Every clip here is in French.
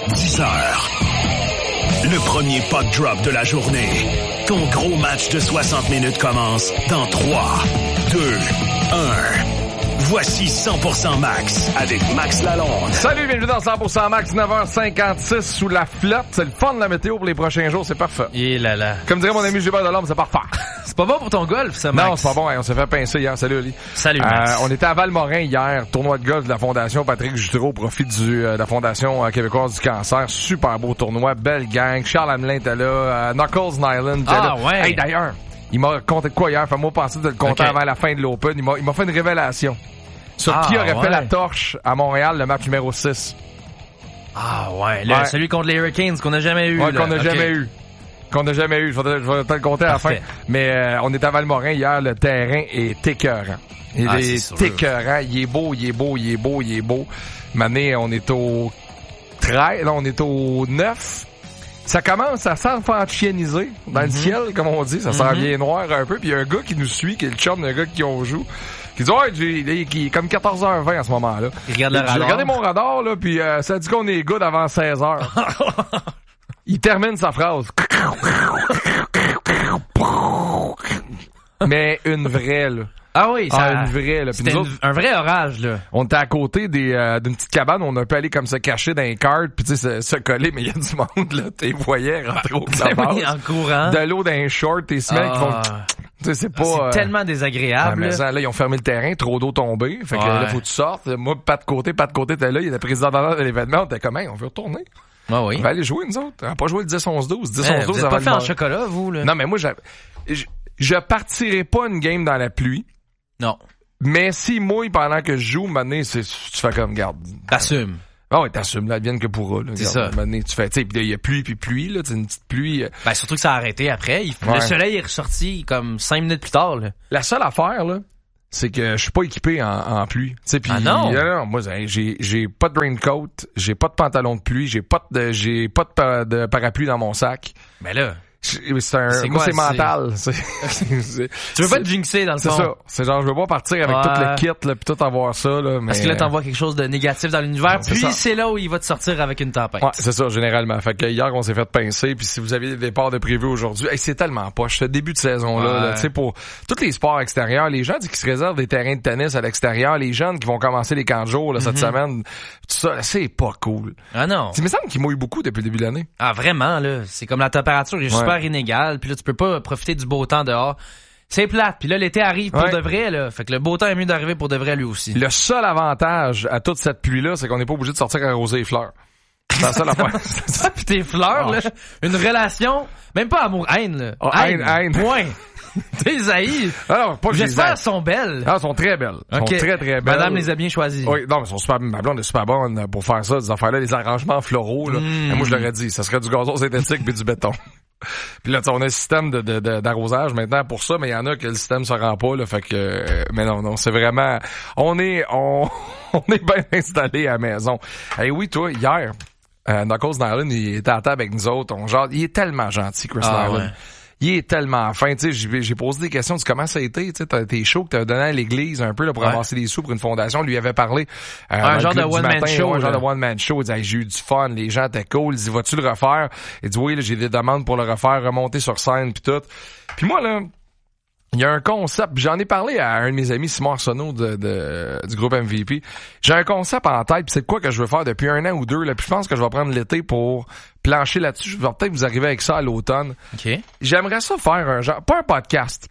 10h. Le premier puck drop de la journée. Ton gros match de 60 minutes commence dans 3, 2, 1. Voici 100% Max avec Max Lalonde. Salut, bienvenue dans 100% Max, 9h56 sous la flotte. C'est le fun de la météo pour les prochains jours, c'est parfait. Et là là. Comme dirait mon ami Gilbert Delorme, c'est parfait. C'est pas bon pour ton golf, ça, Max? Non, c'est pas bon. On s'est fait pincer hier. Salut, Oli. Salut, Max. On était à Val-Morin hier, tournoi de golf de la Fondation Patrick Jutereau au profit de la Fondation québécoise du cancer. Super beau tournoi, belle gang. Charles Hamelin était là, Knuckles Nyland était là. Ouais. Hey, d'ailleurs, il m'a raconté de quoi hier? Fait moi penser de le compter avant la fin de l'Open. Il m'a fait une révélation sur qui aurait fait la torche à Montréal, le match numéro 6. Celui contre les Hurricanes qu'on n'a jamais eu. Ouais, qu'on n'a jamais eu. Je vais te le compter à la fin. Mais on était à Val-Morin hier, le terrain est écœurant. Il est écœurant, il est beau. Mané, on est au 13, là on est au 9. Ça commence à s'enfanchieniser dans le ciel, comme on dit. Ça s'en vient noir un peu. Puis il y a un gars qui nous suit, qui est le chum d'un gars qui on joue, qui dit il est comme 14h20 à ce moment-là. Il regarde le radar. J'ai regardé mon radar, là, puis ça dit qu'on est good avant 16h. Il termine sa phrase. Mais une vraie, là. Ah oui, une vraie, là. C'était un vrai orage, là. On était à côté d'une petite cabane, on a pu aller comme se cacher dans les cartes, puis tu sais, se coller, mais il y a du monde, là. Tu voyais rentrer au clubhouse. En courant. De l'eau dans les shorts, tes semaines qui font... Tu sais, c'est pas... C'est tellement désagréable. Mais là, ils ont fermé le terrain, trop d'eau tombée. Fait que là, faut que tu sortes. Moi, pas de côté, t'es là. Il y a le président d'honneur de l'événement. On était comme, on veut retourner. Ah oui. On va aller jouer, nous autres. On n'a pas joué le 10-11-12. 10-11-12 vous êtes pas fait en chocolat, vous, là? Non, mais moi, je partirai pas une game dans la pluie. Non. Mais s'il mouille pendant que je joue, maintenant, tu fais comme, garde. T'assumes. Ah ouais, t'assumes, là, advienne que pourra, là. C'est ça. Maintenant, tu fais, tu sais, il y a pluie puis pluie, là, c'est une petite pluie. Ben, surtout que ça a arrêté après. Le soleil est ressorti comme 5 minutes plus tard, là. La seule affaire, là, c'est que je suis pas équipé en pluie. Tu sais, puis non, moi j'ai pas de raincoat, j'ai pas de pantalon de pluie, j'ai pas de parapluie dans mon sac. Ben là, c'est mental. Tu veux pas te jinxer dans le fond. C'est ça. C'est genre je veux pas partir avec tout le kit là puis tout avoir ça là, mais parce que là t'envoies quelque chose de négatif dans l'univers, puis c'est là où il va te sortir avec une tempête. Ouais, c'est ça généralement. Fait que hier on s'est fait pincer, puis si vous avez des départs de prévu aujourd'hui, c'est tellement poche ce début de saison là, tu sais, pour tous les sports extérieurs, les gens qui se réservent des terrains de tennis à l'extérieur, les jeunes qui vont commencer les camps de jour là, cette semaine, tout ça, c'est pas cool. Ah non. Il me semble qu'il mouille beaucoup depuis le début de l'année. Ah vraiment là, c'est comme la température est super inégale, puis là tu peux pas profiter du beau temps dehors. C'est plate, puis là l'été arrive pour de vrai là, fait que le beau temps est mieux d'arriver pour de vrai lui aussi. Le seul avantage à toute cette pluie là, c'est qu'on n'est pas obligé de sortir arroser les fleurs. C'est la seule affaire. Ça puis tes fleurs là, une relation, même pas amour-haine là. Haine. Point. T'es haïs. Alors, pas j'espère qu'elles sont belles. Ah, elles sont très belles. Elles sont très, très belles. Madame les a bien choisies. Oui, non, mais sont super, ma blonde est super bonne pour faire ça, des affaires-là, les arrangements floraux, là. Et moi, je l'aurais dit, ça serait du gazon synthétique puis du béton. Puis là, on a un système d'arrosage maintenant pour ça, mais il y en a que le système se rend pas, là, fait que, mais non, c'est vraiment, on est bien installé à la maison. Et oui, toi, hier, Knuckles Nyland, il était à table avec nous autres, il est tellement gentil, Chris Nyland. Ouais. Il est tellement fin, tu sais, j'ai posé des questions de comment ça a été, tu sais, tes shows que t'as donné à l'église un peu là pour ramasser des sous pour une fondation, lui avait parlé un genre de one-man show, un genre de one-man show, il disait j'ai eu du fun, les gens étaient cool, il dit vas-tu le refaire? Il dit oui, là, j'ai des demandes pour le refaire, remonter sur scène puis tout. Puis moi là, il y a un concept, j'en ai parlé à un de mes amis, Simon Arsenault du groupe MVP. J'ai un concept en tête, puis c'est quoi que je veux faire depuis 1 an ou 2, là, puis je pense que je vais prendre l'été pour plancher là-dessus. Je vais peut-être vous arriver avec ça à l'automne. Okay. J'aimerais ça faire un genre, pas un podcast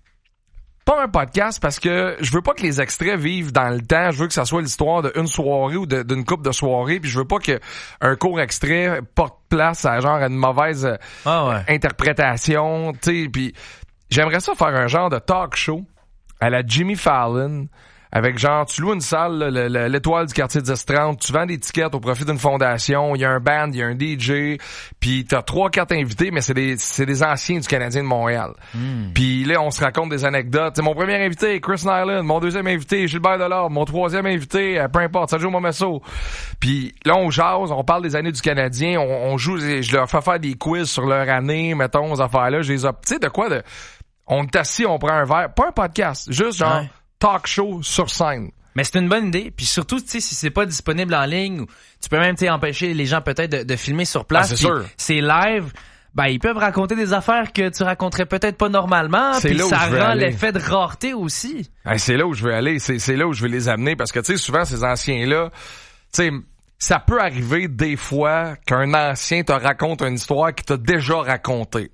parce que je veux pas que les extraits vivent dans le temps. Je veux que ça soit l'histoire d'une soirée ou d'une couple de soirées, puis je veux pas que un court extrait porte place à genre une mauvaise interprétation, tu sais, puis j'aimerais ça faire un genre de talk show à la Jimmy Fallon avec genre, tu loues une salle, là, l'étoile du quartier 10-30, tu vends des tickets au profit d'une fondation, il y a un band, il y a un DJ, puis t'as 3-4 invités, mais c'est des anciens du Canadien de Montréal. Puis là, on se raconte des anecdotes. T'sais, mon premier invité, Chris Nyland, mon deuxième invité, Gilbert Delorme, mon troisième invité, peu importe, Sergio Momesso. Puis là, on jase, on parle des années du Canadien, on joue, je leur fais faire des quiz sur leur année, mettons, aux affaires-là, tu sais, de quoi on est assis, on prend un verre, pas un podcast, juste genre talk show sur scène. Mais c'est une bonne idée. Puis surtout, tu sais, si c'est pas disponible en ligne, tu peux même, tu sais, empêcher les gens peut-être de filmer sur place. C'est sûr. C'est live. Ben, ils peuvent raconter des affaires que tu raconterais peut-être pas normalement. Puis ça rend l'effet de rareté aussi. C'est là où je veux aller. C'est là où je veux les amener. Parce que, tu sais, souvent, ces anciens-là, tu sais, ça peut arriver des fois qu'un ancien te raconte une histoire qu'il t'a déjà racontée.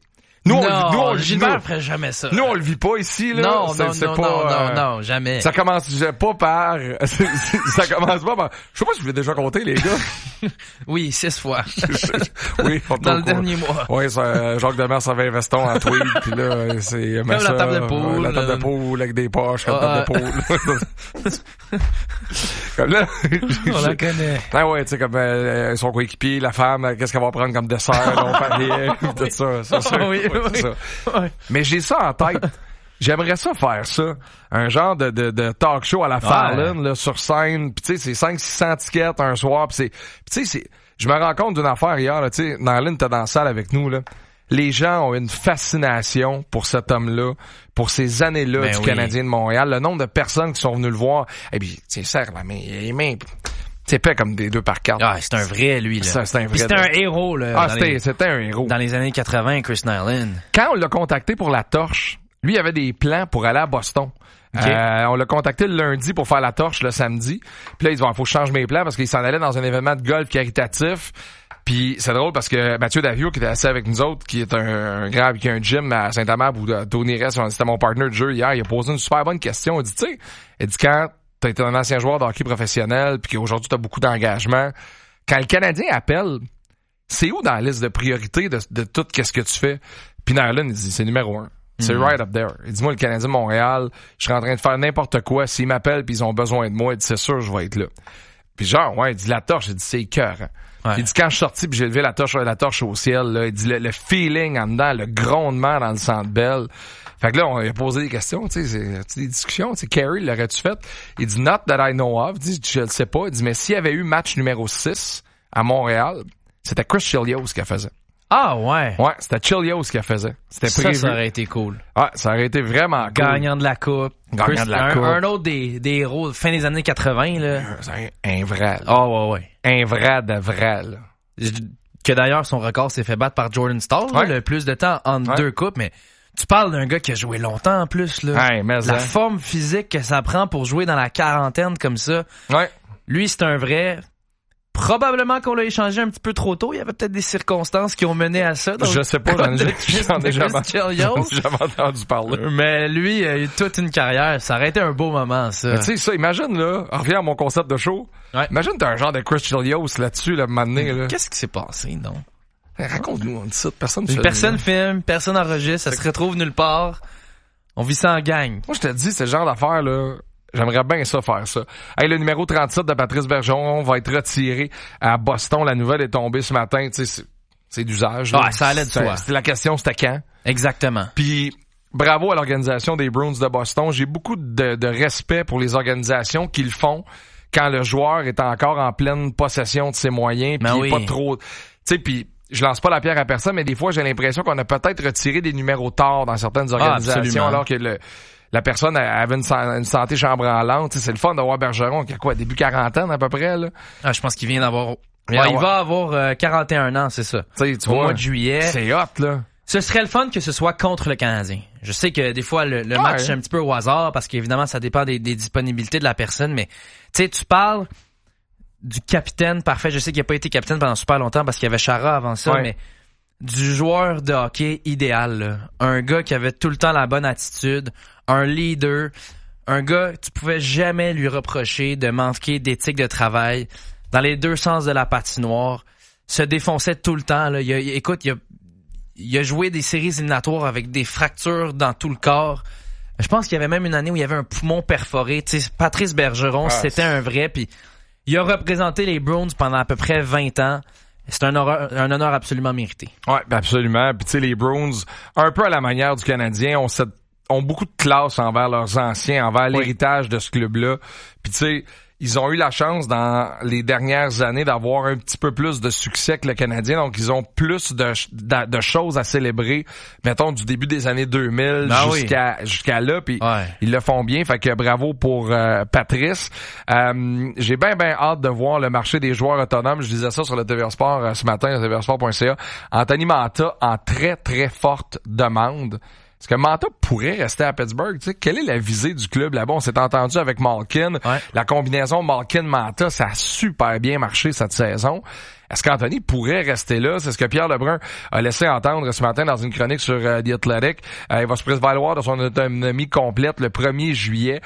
Gilbert ferait jamais ça. Nous, on le vit pas ici, là. Non, jamais. Ça commence pas par... ça commence pas par... Je sais pas si je vous l'ai déjà compté, les gars. Oui, 6 fois. Oui. Dans le dernier mois. Oui, c'est Jacques Demers avait un veston en tweed, puis là, c'est... Comme la table de poule. La table de poule avec des poches, la table de poule. Comme là... On la connaît. Ah ouais, tu sais, comme son coéquipier, la femme, qu'est-ce qu'elle va prendre comme dessert, on parlait, tout ça, c'est ça. Oui. Ouais. Mais j'ai ça en tête. J'aimerais ça faire ça. Un genre de talk show à la Fallon, là, sur scène. Pis tu sais, c'est 500-600 tickets un soir. Pis tu sais, je me rends compte d'une affaire hier, là, tu sais, Narlin t'es dans la salle avec nous, là. Les gens ont une fascination pour cet homme-là, pour ces années-là du Canadien de Montréal. Le nombre de personnes qui sont venues le voir. Et puis, tu sais, serre la main, les mains... C'est pas comme des 2x4. Ah, c'est un vrai, lui, là. C'est un vrai. C'était un héros, là. Ah, c'était un héros. Dans les années 80, Chris Nyland. Quand on l'a contacté pour la torche, lui, il avait des plans pour aller à Boston. Okay. On l'a contacté le lundi pour faire la torche le samedi. Puis là, il dit, bon, faut que je change mes plans parce qu'il s'en allait dans un événement de golf caritatif. Puis c'est drôle parce que Mathieu Davio, qui était assis avec nous autres, qui est un grand, qui a un gym à Saint-Amand où Tony Rest, c'était mon partner de jeu hier, il a posé une super bonne question. Il dit, tu sais, quand t'as été un ancien joueur de hockey professionnel puis qu'aujourd'hui t'as beaucoup d'engagement, quand le Canadien appelle, c'est où dans la liste de priorité de tout qu'est-ce que tu fais? Puis Narlin, il dit, c'est numéro 1. C'est right up there. Il dit, moi, le Canadien de Montréal, je serais en train de faire n'importe quoi. S'ils m'appellent pis ils ont besoin de moi, il dit, c'est sûr, je vais être là. Puis genre, ouais, il dit, la torche, il dit, c'est écœurant. Ouais. Il dit, quand je suis sorti pis j'ai levé la torche au ciel, là, il dit, le feeling en dedans, le grondement dans le Centre Bell. Fait que là, on a posé des questions, tu sais, c'est des discussions, tu sais, Carey, l'aurais-tu fait? Il dit, not that I know of. Il dit, je le sais pas. Il dit, mais s'il y avait eu match numéro 6 à Montréal, c'était Chris Chelios qui a faisait. Ah, ouais. Ouais, c'était Chelios qui a faisait. C'était prévu. Ça aurait été cool. Ouais, ça aurait été vraiment cool. Gagnant de la coupe. Gagnant de la coupe. Un autre des héros fin des années 80, là. C'est un vrai, là. Ah, ouais. Un vrai de vrai, là. Que d'ailleurs, son record s'est fait battre par Jordan Staal, là, le plus de temps entre deux coupes, mais tu parles d'un gars qui a joué longtemps en plus, là. Ouais, mais la forme physique que ça prend pour jouer dans la quarantaine comme ça. Ouais. Lui, c'est un vrai. Probablement qu'on l'a échangé un petit peu trop tôt. Il y avait peut-être des circonstances qui ont mené à ça. Donc, je sais pas, j'en ai jamais entendu parler. Mais lui, il a eu toute une carrière. Ça aurait été un beau moment, ça. Tu sais, ça, imagine, là, on revient à mon concept de show. Ouais. Imagine t'as un genre de Chris Chelios là-dessus, là, maintenant, là. Qu'est-ce qui s'est passé, non? Raconte-nous, on dit ça, personne filme, personne enregistre, ça se retrouve nulle part. On vit ça en gang. Moi, je te dis, ce genre d'affaires, là, j'aimerais bien ça faire ça. Hey, le numéro 37 de Patrice Bergeron va être retiré à Boston. La nouvelle est tombée ce matin. Tu sais, c'est d'usage. Ah, ça allait de soi. La question, c'était quand? Exactement. Puis, bravo à l'organisation des Bruins de Boston. J'ai beaucoup de respect pour les organisations qui le font quand le joueur est encore en pleine possession de ses moyens. Puis, pas trop... Tu sais, puis... Je lance pas la pierre à personne, mais des fois, j'ai l'impression qu'on a peut-être retiré des numéros tard dans certaines organisations, alors que la personne avait une santé chambranlante. C'est le fun d'avoir Bergeron qui a quoi, début quarantaine à peu près, là? Ah, je pense qu'il vient d'avoir... il va avoir 41 ans, c'est ça. Tu au mois de juillet. C'est hot, là. Ce serait le fun que ce soit contre le Canadien. Je sais que des fois, le match est un petit peu au hasard, parce qu'évidemment, ça dépend des disponibilités de la personne, mais tu sais, tu parles... du capitaine parfait. Je sais qu'il n'a pas été capitaine pendant super longtemps parce qu'il y avait Chara avant ça, mais du joueur de hockey idéal, là. Un gars qui avait tout le temps la bonne attitude, un leader, un gars que tu pouvais jamais lui reprocher de manquer d'éthique de travail dans les deux sens de la patinoire, se défonçait tout le temps, là. Il a joué des séries éliminatoires avec des fractures dans tout le corps. Je pense qu'il y avait même une année où il y avait un poumon perforé. Tu sais, Patrice Bergeron, c'était un vrai, puis il a représenté les Bruins pendant à peu près 20 ans. C'est un honneur absolument mérité. Ouais, absolument. Puis tu sais, les Bruins, un peu à la manière du Canadien, ont beaucoup de classe envers leurs anciens, envers l'héritage de ce club-là. Puis tu sais, ils ont eu la chance dans les dernières années d'avoir un petit peu plus de succès que le Canadien. Donc, ils ont plus de choses à célébrer, mettons, du début des années 2000 jusqu'à là. Puis, ils le font bien. Fait que bravo pour Patrice. J'ai bien hâte de voir le marché des joueurs autonomes. Je disais ça sur le TVA Sport ce matin, le TVAsport.ca. Anthony Mantha en très, très forte demande. Est-ce que Mantha pourrait rester à Pittsburgh? Tu sais, quelle est la visée du club là-bas? On s'est entendu avec Malkin. Ouais. La combinaison Malkin-Mantha, ça a super bien marché cette saison. Est-ce qu'Anthony pourrait rester là? C'est ce que Pierre Lebrun a laissé entendre ce matin dans une chronique sur The Athletic. Il va se prévaloir de son autonomie complète le 1er juillet.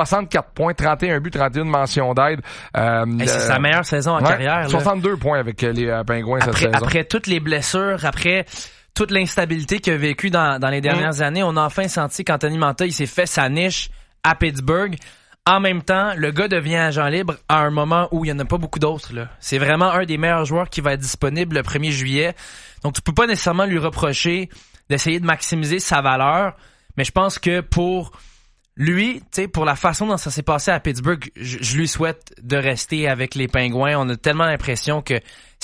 64 points, 31 buts, 31 mentions d'aide. C'est sa meilleure saison en carrière. 62 points avec les Pingouins cette saison. Après toutes les blessures, après toute l'instabilité qu'il a vécu dans les dernières années, on a enfin senti qu'Anthony Mantha, il s'est fait sa niche à Pittsburgh. En même temps, le gars devient agent libre à un moment où il y en a pas beaucoup d'autres, là. C'est vraiment un des meilleurs joueurs qui va être disponible le 1er juillet. Donc, tu peux pas nécessairement lui reprocher d'essayer de maximiser sa valeur. Mais je pense que pour lui, tu sais, pour la façon dont ça s'est passé à Pittsburgh, je lui souhaite de rester avec les Pingouins. On a tellement l'impression que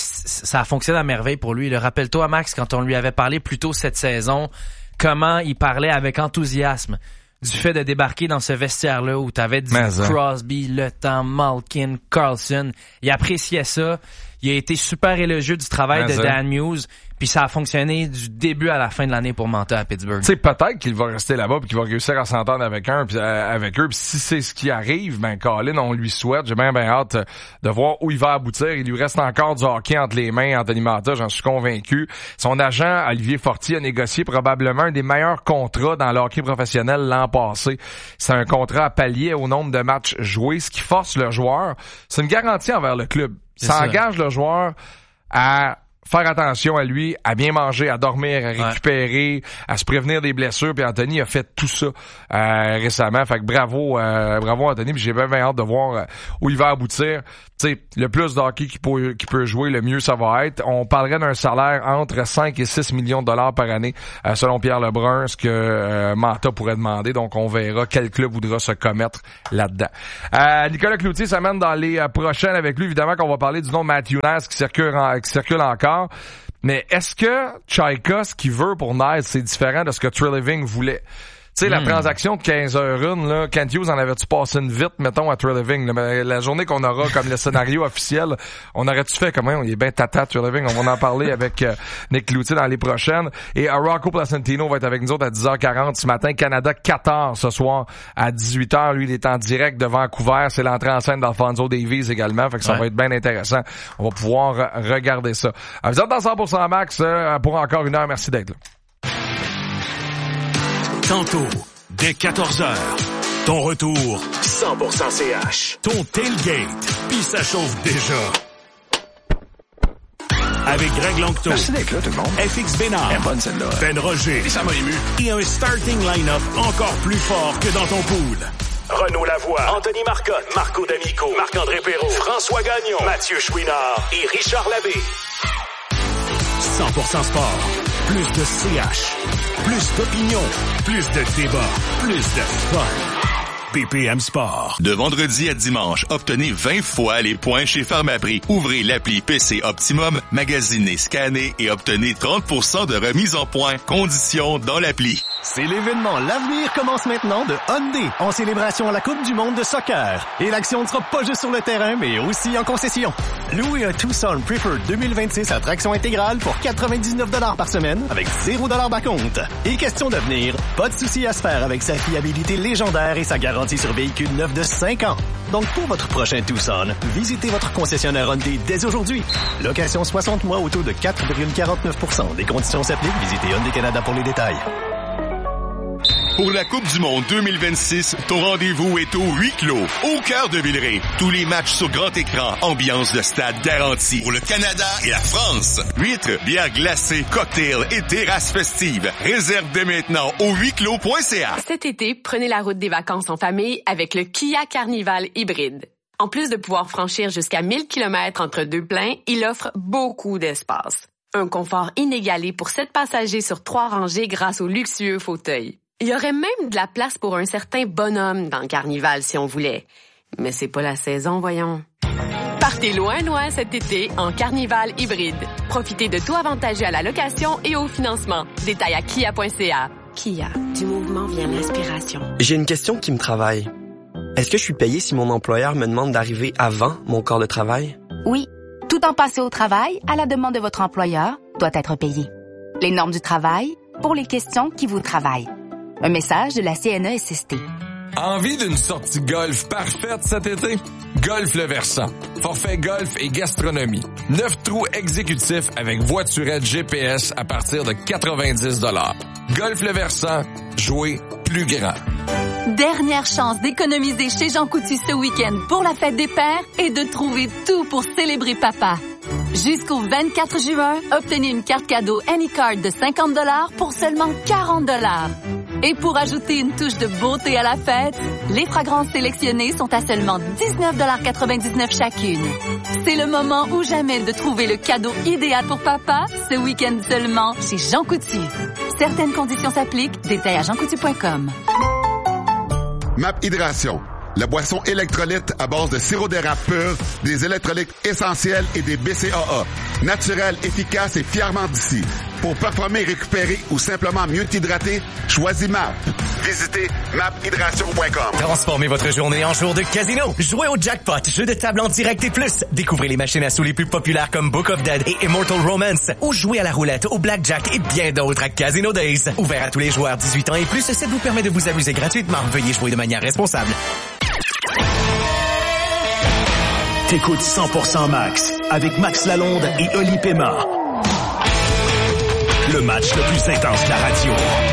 ça fonctionne à merveille pour lui. Rappelle-toi, Max, quand on lui avait parlé plus tôt cette saison, comment il parlait avec enthousiasme du fait de débarquer dans ce vestiaire-là où t'avais du Crosby, Le Temps, Malkin, Carlson. Il appréciait ça. Il a été super élogieux du travail de Dan Hughes. Puis ça a fonctionné du début à la fin de l'année pour Mantha à Pittsburgh. Tu sais, peut-être qu'il va rester là-bas puis qu'il va réussir à s'entendre avec eux. Puis si c'est ce qui arrive, ben Colin, on lui souhaite. J'ai bien hâte de voir où il va aboutir. Il lui reste encore du hockey entre les mains, Anthony Mantha, j'en suis convaincu. Son agent, Olivier Fortier, a négocié probablement un des meilleurs contrats dans le hockey professionnel l'an passé. C'est un contrat à pallier au nombre de matchs joués, ce qui force le joueur. C'est une garantie envers le club. Ça engage le joueur à faire attention à lui, à bien manger, à dormir, à récupérer, à se prévenir des blessures. Puis Anthony a fait tout ça récemment. Fait que bravo Anthony. Puis j'ai bien hâte de voir où il va aboutir. Tu sais, le plus de hockey qu'il peut jouer, le mieux ça va être. On parlerait d'un salaire entre 5 et 6 millions de dollars par année, selon Pierre Lebrun, ce que Mantha pourrait demander. Donc, on verra quel club voudra se commettre là-dedans. Nicolas Cloutier s'amène dans les prochaines avec lui. Évidemment qu'on va parler du nom de Matthew Knies qui circule encore. Mais est-ce que Chaika, ce qu'il veut pour Knies, c'est différent de ce que Treliving voulait? Tu sais, la transaction de 15h01, là, Kent Hughes en avait-tu passé une vite, mettons, à Treliving? La journée qu'on aura comme le scénario officiel, on aurait-tu fait comment? Il est bien tata, Treliving. On va en parler avec Nick Cloutier dans les prochaines. Et Rocco Placentino va être avec nous autres à 10h40 ce matin. Canada-Qatar ce soir à 18h. Lui, il est en direct de Vancouver. C'est l'entrée en scène d'Alfonso Davies également. Fait que ça va être bien intéressant. On va pouvoir regarder ça. Vous êtes dans 100% Max pour encore une heure. Merci d'être là. Tantôt, dès 14h, ton retour 100% CH. Ton tailgate, puis ça chauffe déjà. Avec Greg Langto. Merci d'être là, tout le monde. FX Bénard. Elle est bonne, celle-là. Ben Roger. Et ça m'a ému. Et un starting line-up encore plus fort que dans ton pool. Renaud Lavoie, Anthony Marcotte, Marco D'Amico, Marc-André Perrault, François Gagnon, Mathieu Chouinard et Richard Labbé. 100% sport. Plus de CH. Plus d'opinion. Plus de débat. Plus de fun. BPM Sport. De vendredi à dimanche, obtenez 20 fois les points chez Pharmaprix. Ouvrez l'appli PC Optimum, magasinez, scannez et obtenez 30% de remise en points. Conditions dans l'appli. C'est l'événement L'Avenir commence maintenant de Hyundai en célébration à la Coupe du monde de soccer. Et l'action ne sera pas juste sur le terrain, mais aussi en concession. Louez un Tucson Preferred 2026 à traction intégrale pour 99$ par semaine avec 0$ d'acompte. Et question d'avenir, pas de souci à se faire avec sa fiabilité légendaire et sa garantie sur véhicule neuf de 5 ans. Donc pour votre prochain Tucson, visitez votre concessionnaire Hyundai dès aujourd'hui. Location 60 mois au taux de 4,49%. Des conditions s'appliquent. Visitez Hyundai Canada pour les détails. Pour la Coupe du monde 2026, ton rendez-vous est au huis clos, au cœur de Villeray. Tous les matchs sur grand écran, ambiance de stade garantie. Pour le Canada et la France, huîtres, bières glacées, cocktails et terrasses festives. Réserve dès maintenant au huisclos.ca. Cet été, prenez la route des vacances en famille avec le Kia Carnival hybride. En plus de pouvoir franchir jusqu'à 1000 km entre deux pleins, il offre beaucoup d'espace. Un confort inégalé pour 7 passagers sur 3 rangées grâce aux luxueux fauteuils. Il y aurait même de la place pour un certain bonhomme dans le Carnival si on voulait. Mais c'est pas la saison, voyons. Partez loin cet été en Carnival hybride. Profitez de taux avantagés à la location et au financement. Détails à kia.ca. Kia, du mouvement vient l'inspiration. J'ai une question qui me travaille. Est-ce que je suis payé si mon employeur me demande d'arriver avant mon corps de travail? Oui. Tout temps passé au travail, à la demande de votre employeur, doit être payé. Les normes du travail, pour les questions qui vous travaillent. Un message de la CNESST. Envie d'une sortie golf parfaite cet été? Golf Le Versant. Forfait golf et gastronomie. 9 trous exécutifs avec voiturette GPS à partir de 90 $. Golf Le Versant. Jouer plus grand. Dernière chance d'économiser chez Jean Coutu ce week-end pour la fête des pères et de trouver tout pour célébrer papa. Jusqu'au 24 juin, obtenez une carte cadeau Anycard de 50 $ pour seulement 40 $. Et pour ajouter une touche de beauté à la fête, les fragrances sélectionnées sont à seulement 19,99 $ chacune. C'est le moment ou jamais de trouver le cadeau idéal pour papa, ce week-end seulement chez Jean Coutu. Certaines conditions s'appliquent, détails à jeancoutu.com. MAP Hydration, la boisson électrolyte à base de sirop d'érable pur, des électrolytes essentiels et des BCAA. Naturel, efficace et fièrement d'ici. Pour performer, récupérer ou simplement mieux t'hydrater, choisis MAP. Visitez maphydration.com. Transformez votre journée en jour de casino. Jouez au jackpot, jeu de table en direct et plus. Découvrez les machines à sous les plus populaires comme Book of Dead et Immortal Romance. Ou jouez à la roulette, au blackjack et bien d'autres à Casino Days. Ouvert à tous les joueurs 18 ans et plus, ça vous permet de vous amuser gratuitement. Veuillez jouer de manière responsable. T'écoutes 100% Max avec Max Lalonde et Oli Pema. Le match le plus intense de la radio.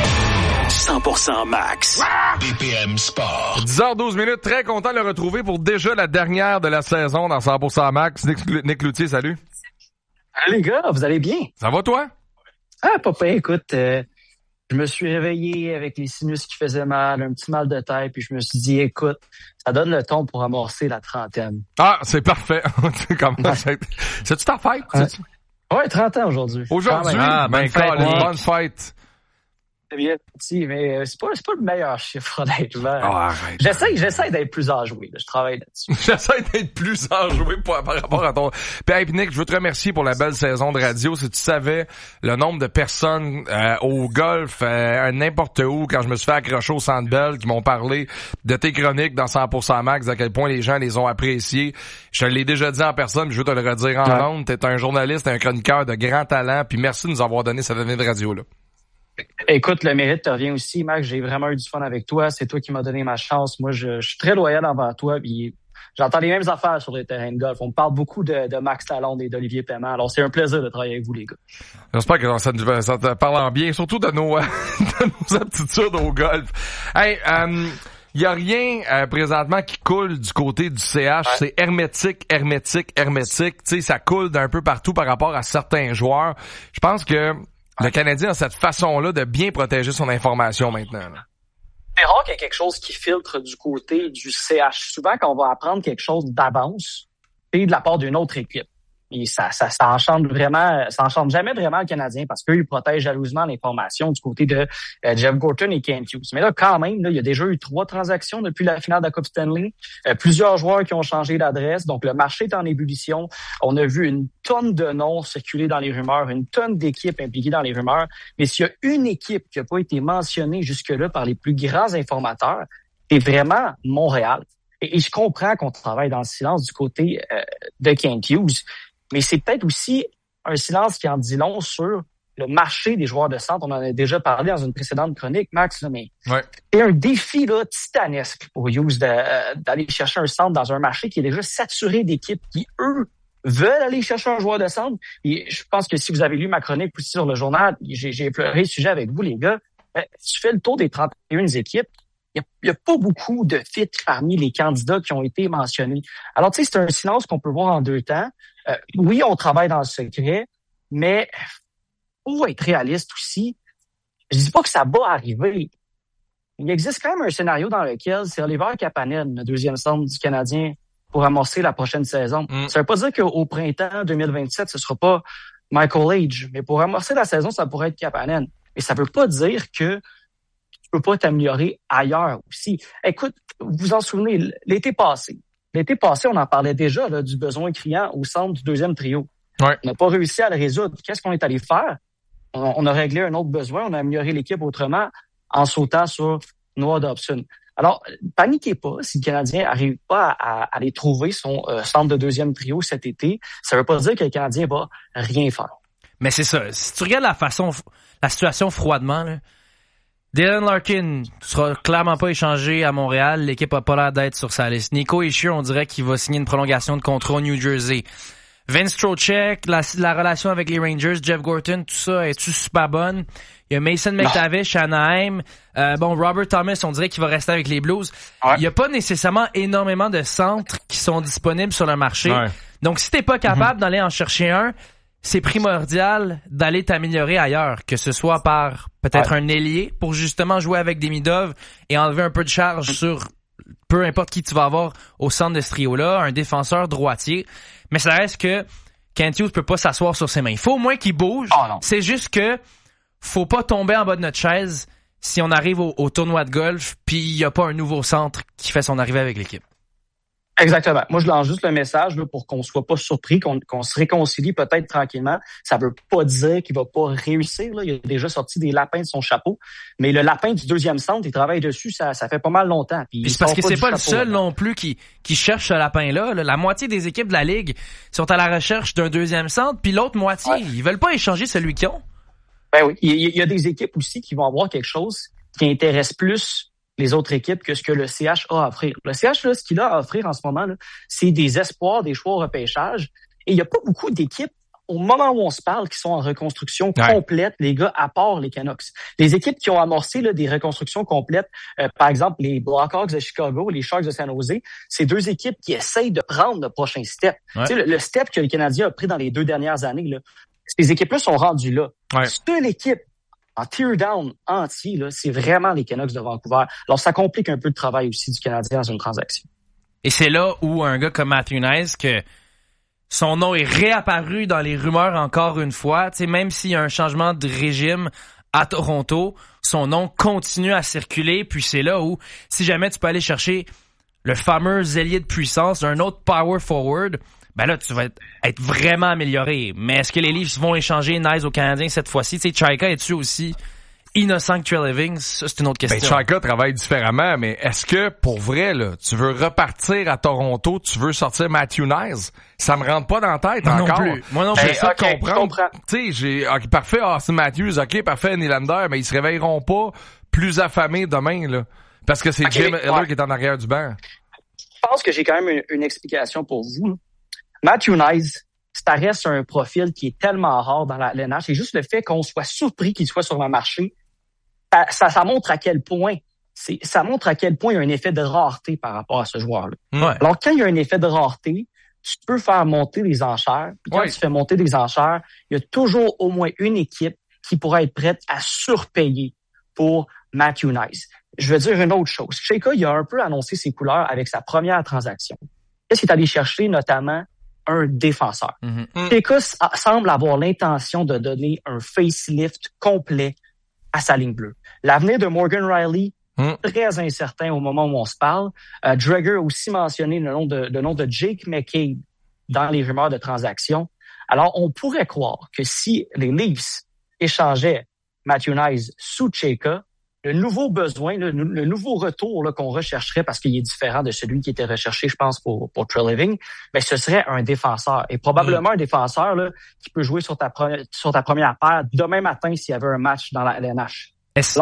100% Max. BPM Sport. 10h12, très content de le retrouver pour déjà la dernière de la saison dans 100% Max. Nick Cloutier, salut. Salut les gars, vous allez bien? Ça va toi? Ah, papa, écoute, je me suis réveillé avec les sinus qui faisaient mal, un petit mal de tête, puis je me suis dit, écoute, ça donne le ton pour amorcer la trentaine. Ah, c'est parfait. C'est-tu ta fête? Ouais, 30 ans aujourd'hui. Aujourd'hui? Ah, bonne fête. Bonne fête. C'est bien petit, mais c'est pas le meilleur chiffre, honnêtement. Oh, arrête. J'essaie d'être plus enjoué, là. Je travaille là-dessus. J'essaie d'être plus enjoué par rapport à ton... Puis Nick, je veux te remercier pour la belle saison de radio. Si tu savais le nombre de personnes au golf, n'importe où, quand je me suis fait accrocher au Centre Bell, qui m'ont parlé de tes chroniques dans 100% Max, à quel point les gens les ont appréciés. Je te l'ai déjà dit en personne, mais je veux te le redire en ondes. T'es un journaliste, un chroniqueur de grand talent, puis merci de nous avoir donné cette année de radio-là. Écoute, le mérite te revient aussi, Max. J'ai vraiment eu du fun avec toi. C'est toi qui m'as donné ma chance. Moi, je suis très loyal envers toi. Puis j'entends les mêmes affaires sur les terrains de golf. On me parle beaucoup de Max Lalonde et d'Olivier Paiement. Alors, c'est un plaisir de travailler avec vous, les gars. J'espère que ça te parle en bien, surtout de nos aptitudes au golf. Hey, y a rien présentement qui coule du côté du CH. Ouais. C'est hermétique. Tu sais, ça coule d'un peu partout par rapport à certains joueurs. Je pense que le Canadien a cette façon-là de bien protéger son information maintenant. Là. C'est rare qu'il y ait quelque chose qui filtre du côté du CH. Souvent, quand on va apprendre quelque chose d'avance, c'est de la part d'une autre équipe. Et ça enchante jamais vraiment le Canadien parce qu'eux, ils protègent jalousement l'information du côté de Jeff Gorton et Kent Hughes. Mais là, quand même, il y a déjà eu 3 transactions depuis la finale de la Coupe Stanley. Plusieurs joueurs qui ont changé d'adresse. Donc, le marché est en ébullition. On a vu une tonne de noms circuler dans les rumeurs, une tonne d'équipes impliquées dans les rumeurs. Mais s'il y a une équipe qui n'a pas été mentionnée jusque-là par les plus grands informateurs, c'est vraiment Montréal. Et je comprends qu'on travaille dans le silence du côté de Kent Hughes. Mais c'est peut-être aussi un silence qui en dit long sur le marché des joueurs de centre. On en a déjà parlé dans une précédente chronique, Max, là, mais c'est un défi là, titanesque pour Hughes d'aller chercher un centre dans un marché qui est déjà saturé d'équipes qui, eux, veulent aller chercher un joueur de centre. Et je pense que si vous avez lu ma chronique aussi sur le journal, j'ai pleuré le sujet avec vous, les gars. Si tu fais le tour des 31 équipes, il y a pas beaucoup de fit parmi les candidats qui ont été mentionnés. Alors, tu sais, c'est un silence qu'on peut voir en 2 temps. Oui, on travaille dans le secret, mais faut être réaliste aussi. Je dis pas que ça va arriver. Il existe quand même un scénario dans lequel c'est Oliver Kapanen, le 2e centre du Canadien, pour amorcer la prochaine saison. Ça veut pas dire qu'au printemps 2027, ce sera pas Michael Age, mais pour amorcer la saison, ça pourrait être Kapanen. Mais ça veut pas dire que tu peux pas t'améliorer ailleurs aussi. Écoute, vous en souvenez, l'été passé, L'été passé, on en parlait déjà là, du besoin criant au centre du deuxième trio. Ouais. On n'a pas réussi à le résoudre. Qu'est-ce qu'on est allé faire? On a réglé un autre besoin. On a amélioré l'équipe autrement en sautant sur Noah Dobson. Alors, paniquez pas si le Canadien n'arrive pas à aller trouver son centre de deuxième trio cet été. Ça veut pas dire que le Canadien va rien faire. Mais c'est ça. Si tu regardes la situation froidement, là, Dylan Larkin sera clairement pas échangé à Montréal. L'équipe a pas l'air d'être sur sa liste. Nico Hischier, on dirait qu'il va signer une prolongation de contrat au New Jersey. Vince Trocheck, la relation avec les Rangers, Jeff Gorton, tout ça, est-tu super bonne? Il y a Mason McTavish, Anaheim. Robert Thomas, on dirait qu'il va rester avec les Blues. Ouais. Il n'y a pas nécessairement énormément de centres qui sont disponibles sur le marché. Ouais. Donc, si t'es pas capable d'aller en chercher un, c'est primordial d'aller t'améliorer ailleurs, que ce soit par peut-être un ailier pour justement jouer avec Demidov et enlever un peu de charge sur peu importe qui tu vas avoir au centre de ce trio-là, un défenseur droitier. Mais ça reste que Kent Hughes peut pas s'asseoir sur ses mains. Il faut au moins qu'il bouge. C'est juste que faut pas tomber en bas de notre chaise si on arrive au tournoi de golf puis il y a pas un nouveau centre qui fait son arrivée avec l'équipe. Exactement. Moi, je lance juste le message là, pour qu'on soit pas surpris, qu'on se réconcilie peut-être tranquillement. Ça veut pas dire qu'il va pas réussir. Là. Il a déjà sorti des lapins de son chapeau. Mais le lapin du deuxième centre, il travaille dessus, ça fait pas mal longtemps. Puis c'est parce que c'est pas le seul non plus qui cherche ce lapin-là. Là. La moitié des équipes de la Ligue sont à la recherche d'un deuxième centre, puis l'autre moitié, ils veulent pas échanger celui qu'ils ont. Ben oui. Il y a des équipes aussi qui vont avoir quelque chose qui intéresse plus les autres équipes que ce que le CH a à offrir. Le CH, là, ce qu'il a à offrir en ce moment, là, c'est des espoirs, des choix au repêchage. Et il n'y a pas beaucoup d'équipes, au moment où on se parle, qui sont en reconstruction complète, les gars, à part les Canucks. Les équipes qui ont amorcé là, des reconstructions complètes, par exemple, les Blackhawks de Chicago, les Sharks de San Jose, c'est deux équipes qui essayent de prendre le prochain step. Tu sais, le step que le Canadien a pris dans les 2 dernières années, là, ces équipes-là sont rendues là. Seule équipe en tear-down entier, là, c'est vraiment les Canucks de Vancouver. Alors, ça complique un peu le travail aussi du Canadien dans une transaction. Et c'est là où un gars comme Matthew Knies, que son nom est réapparu dans les rumeurs encore une fois, tu sais, même s'il y a un changement de régime à Toronto, son nom continue à circuler, puis c'est là où, si jamais tu peux aller chercher le fameux ailier de puissance, un autre power forward, ben là, tu vas être vraiment amélioré. Mais est-ce que les Leafs vont échanger Knies aux Canadiens cette fois-ci? Tu sais, Chaika, es-tu aussi innocent que Trey Living? Ça, c'est une autre question. Ben, Chaika travaille différemment, mais est-ce que, pour vrai, là, tu veux repartir à Toronto, tu veux sortir Matthew Knies? Ça me rentre pas dans la tête encore. Non plus. Moi non plus. J'essaie de comprendre. Tu sais, parfait, c'est Matthews, parfait, Nylander, mais ils se réveilleront pas plus affamés demain, là. Parce que c'est Jim Heller qui est en arrière du banc. Je pense que j'ai quand même une explication pour vous, là. Matthew Knies, ça reste un profil qui est tellement rare dans la LNH. C'est juste le fait qu'on soit surpris qu'il soit sur le marché. Ça montre à quel point, ça montre à quel point il y a un effet de rareté par rapport à ce joueur-là. Ouais. Alors, quand il y a un effet de rareté, tu peux faire monter les enchères. Puis quand tu fais monter les enchères, il y a toujours au moins une équipe qui pourrait être prête à surpayer pour Matthew Knies. Je veux dire une autre chose. Chaika, il a un peu annoncé ses couleurs avec sa première transaction. Qu'est-ce qu'il est allé chercher, notamment un défenseur. Chaika semble avoir l'intention de donner un facelift complet à sa ligne bleue. L'avenir de Morgan Rielly, très incertain au moment où on se parle. Dreger a aussi mentionné le nom de Jake McCabe dans les rumeurs de transaction. Alors, on pourrait croire que si les Leafs échangeaient Matthew Knies sous Chaika, le nouveau besoin, le nouveau retour là, qu'on rechercherait, parce qu'il est différent de celui qui était recherché, je pense, pour Trey Living, ben ce serait un défenseur. Et probablement un défenseur là, qui peut jouer sur ta première paire demain matin s'il y avait un match dans la LNH. Est-ce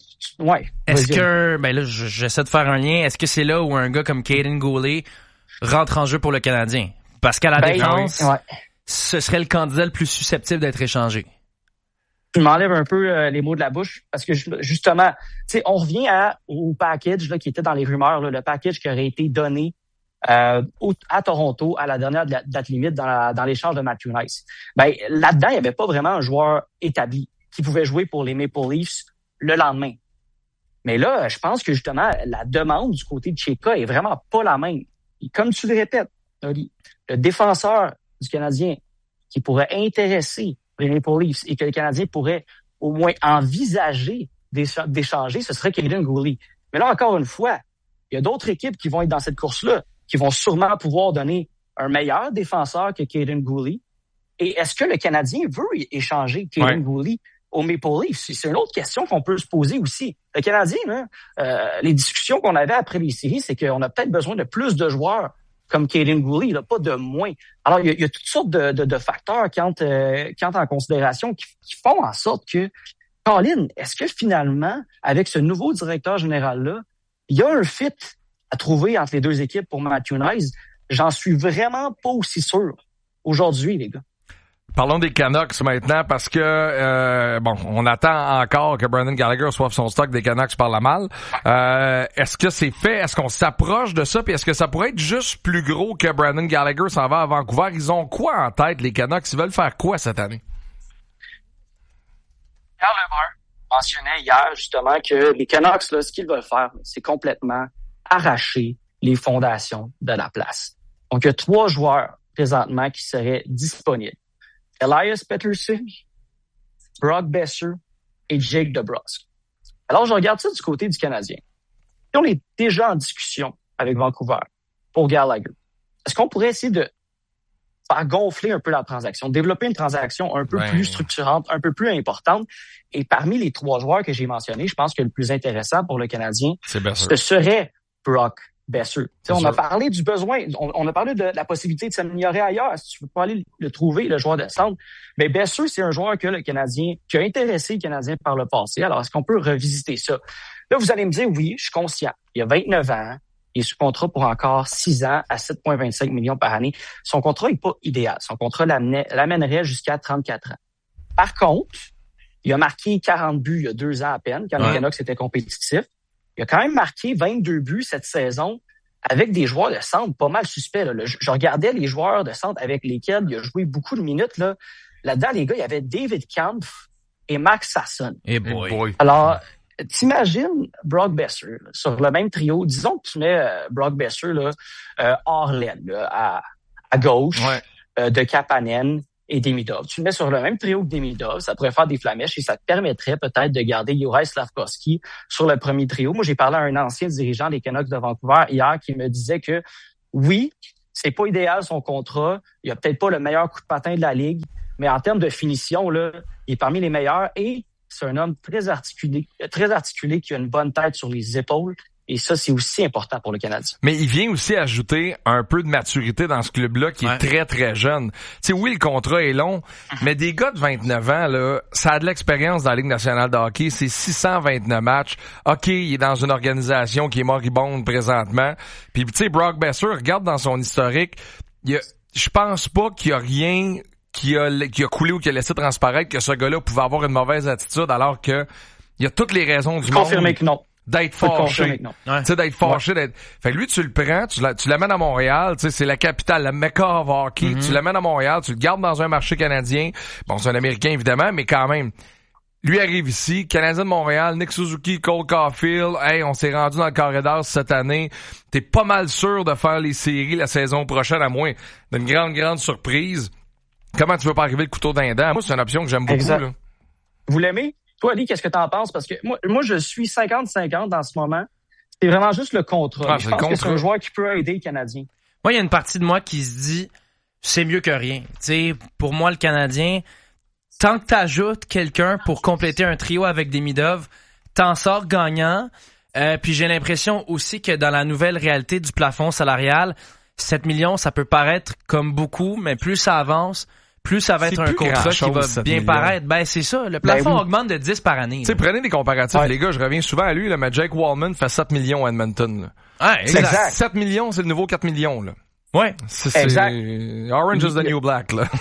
que, ben là, j'essaie de faire un lien. Est-ce que c'est là où un gars comme Caden Goulet rentre en jeu pour le Canadien? Parce qu'à la défense, ce serait le candidat le plus susceptible d'être échangé. Tu m'enlèves un peu les mots de la bouche parce que justement, tu sais, on revient au package là qui était dans les rumeurs, là, le package qui aurait été donné à Toronto à la dernière date limite dans l'échange de Matthew Knies. Ben là-dedans, il n'y avait pas vraiment un joueur établi qui pouvait jouer pour les Maple Leafs le lendemain. Mais là, je pense que justement, la demande du côté de Chaika est vraiment pas la même. Et comme tu le répètes, le défenseur du Canadien qui pourrait intéresser les Maple Leafs et que le Canadien pourrait au moins envisager d'échanger, ce serait Caden Goulet. Mais là, encore une fois, il y a d'autres équipes qui vont être dans cette course-là, qui vont sûrement pouvoir donner un meilleur défenseur que Kaden Guhle. Et est-ce que le Canadien veut échanger Kaden Guhle au Maple Leafs? C'est une autre question qu'on peut se poser aussi. Le Canadien, là, les discussions qu'on avait après les séries, c'est qu'on a peut-être besoin de plus de joueurs comme Kaden Guhle, là, pas de moins. Alors, il y a toutes sortes de facteurs qui entrent en considération qui font en sorte que, Colin, est-ce que finalement, avec ce nouveau directeur général-là, il y a un fit à trouver entre les deux équipes pour Matthew Knies? J'en suis vraiment pas aussi sûr aujourd'hui, les gars. Parlons des Canucks maintenant parce que on attend encore que Brendan Gallagher soit son stock des Canucks par la malle. Est-ce que c'est fait? Est-ce qu'on s'approche de ça? Puis est-ce que ça pourrait être juste plus gros que Brendan Gallagher s'en va à Vancouver? Ils ont quoi en tête, les Canucks? Ils veulent faire quoi cette année? Carl Lemar mentionnait hier justement que les Canucks, là, ce qu'ils veulent faire, c'est complètement arracher les fondations de la place. Donc, il y a 3 joueurs présentement qui seraient disponibles. Elias Pettersson, Brock Besser et Jake DeBrusk. Alors, je regarde ça du côté du Canadien. Et on est déjà en discussion avec Vancouver pour Gallagher. Est-ce qu'on pourrait essayer de faire gonfler un peu la transaction, développer une transaction un peu plus structurante, un peu plus importante? Et parmi les 3 joueurs que j'ai mentionnés, je pense que le plus intéressant pour le Canadien, ce serait Brock Besser. On a parlé du besoin, on a parlé de la possibilité de s'améliorer ailleurs. Si tu veux pas aller le trouver, le joueur de centre, mais Besser, c'est un joueur que le Canadien, qui a intéressé le Canadien par le passé. Alors, est-ce qu'on peut revisiter ça? Là, vous allez me dire, oui, je suis conscient. Il a 29 ans, il est sous contrat pour encore 6 ans à 7,25 millions par année. Son contrat n'est pas idéal. Son contrat l'amènerait jusqu'à 34 ans. Par contre, il a marqué 40 buts il y a 2 ans à peine, quand le Canucks était compétitif. Il a quand même marqué 22 buts cette saison avec des joueurs de centre pas mal suspects. Là. Je regardais les joueurs de centre avec lesquels il a joué beaucoup de minutes. Là-dedans, les gars, il y avait David Kampf et Max Sasson. Boy. Alors, t'imagines Brock Besser là, sur le même trio. Disons que tu mets Brock Besser là, hors laine là, à gauche de Kapanen et Demidov. Tu le mets sur le même trio que Demidov, ça pourrait faire des flamèches et ça te permettrait peut-être de garder Juraj Slafkovský sur le premier trio. Moi, j'ai parlé à un ancien dirigeant des Canucks de Vancouver hier qui me disait que oui, c'est pas idéal son contrat, il a peut-être pas le meilleur coup de patin de la ligue, mais en termes de finition, là, il est parmi les meilleurs et c'est un homme très articulé qui a une bonne tête sur les épaules. Et ça, c'est aussi important pour le Canadien. Mais il vient aussi ajouter un peu de maturité dans ce club-là qui est très, très jeune. Tu sais, oui, le contrat est long, mais des gars de 29 ans, là, ça a de l'expérience dans la Ligue nationale de hockey. C'est 629 matchs. OK, il est dans une organisation qui est moribonde présentement. Puis, tu sais, Brock Besser, regarde dans son historique, je pense pas qu'il y a rien qui a coulé ou qui a laissé transparaître que ce gars-là pouvait avoir une mauvaise attitude alors que il y a toutes les raisons du monde. Confirmé que non. D'être fâché. Tu sais, d'être fâché, Fait que lui, tu le prends, tu l'amènes à Montréal, tu sais, c'est la capitale, la Mecca of hockey. Tu l'amènes à Montréal, tu le gardes dans un marché canadien. Bon, c'est un Américain, évidemment, mais quand même. Lui arrive ici, Canadien de Montréal, Nick Suzuki, Cole Caulfield. Hey, on s'est rendu dans le corridor cette année. T'es pas mal sûr de faire les séries la saison prochaine, à moins d'une grande surprise. Comment tu veux pas arriver le couteau d'un dent? Moi, c'est une option que j'aime beaucoup, là. Vous l'aimez? Toi, Ali, qu'est-ce que t'en penses? Parce que moi, je suis 50-50 dans ce moment. C'est vraiment juste le contrat. Je pense que c'est un joueur qui peut aider le Canadien. Moi, il y a une partie de moi qui se dit, c'est mieux que rien. Tu sais, pour moi, le Canadien, tant que t'ajoutes quelqu'un pour compléter un trio avec Demidov, t'en sors gagnant. Puis j'ai l'impression aussi que dans la nouvelle réalité du plafond salarial, 7 millions, ça peut paraître comme beaucoup, mais plus ça avance, plus ça va être un contrat qui va bien paraître. Ben, c'est ça. Le plafond augmente de 10 par année. Tu sais, prenez des comparatifs, les gars. Je reviens souvent à lui, là, mais Jake Wallman fait 7 millions à Edmonton, là. Ah, exact. 7 millions, c'est le nouveau 4 millions, là. Ouais. Exact. Orange is the new black, là.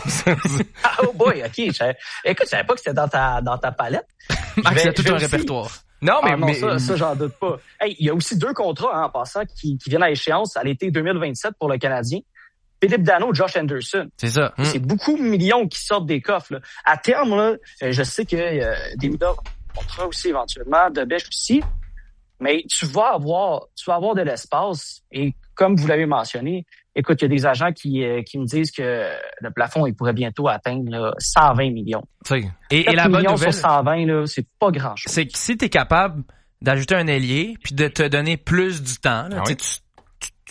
Oh boy, OK. Écoute, je savais pas que c'était dans ta palette. Max, il y a tout un répertoire. Non, mais ça, j'en doute pas. Hey, il y a aussi 2 contrats, en passant, qui viennent à échéance à l'été 2027 pour le Canadien. Philippe Danault, Josh Anderson. C'est ça. C'est beaucoup de millions qui sortent des coffres, là. À terme, là, je sais que Demidov contrat aussi éventuellement, de Bech aussi, mais tu vas avoir de l'espace et comme vous l'avez mentionné, écoute, il y a des agents qui me disent que le plafond, il pourrait bientôt atteindre là, 120 millions. Et la bonne nouvelle, sur 120, là, c'est pas grand-chose. C'est que si tu es capable d'ajouter un ailier puis de te donner plus du temps, là,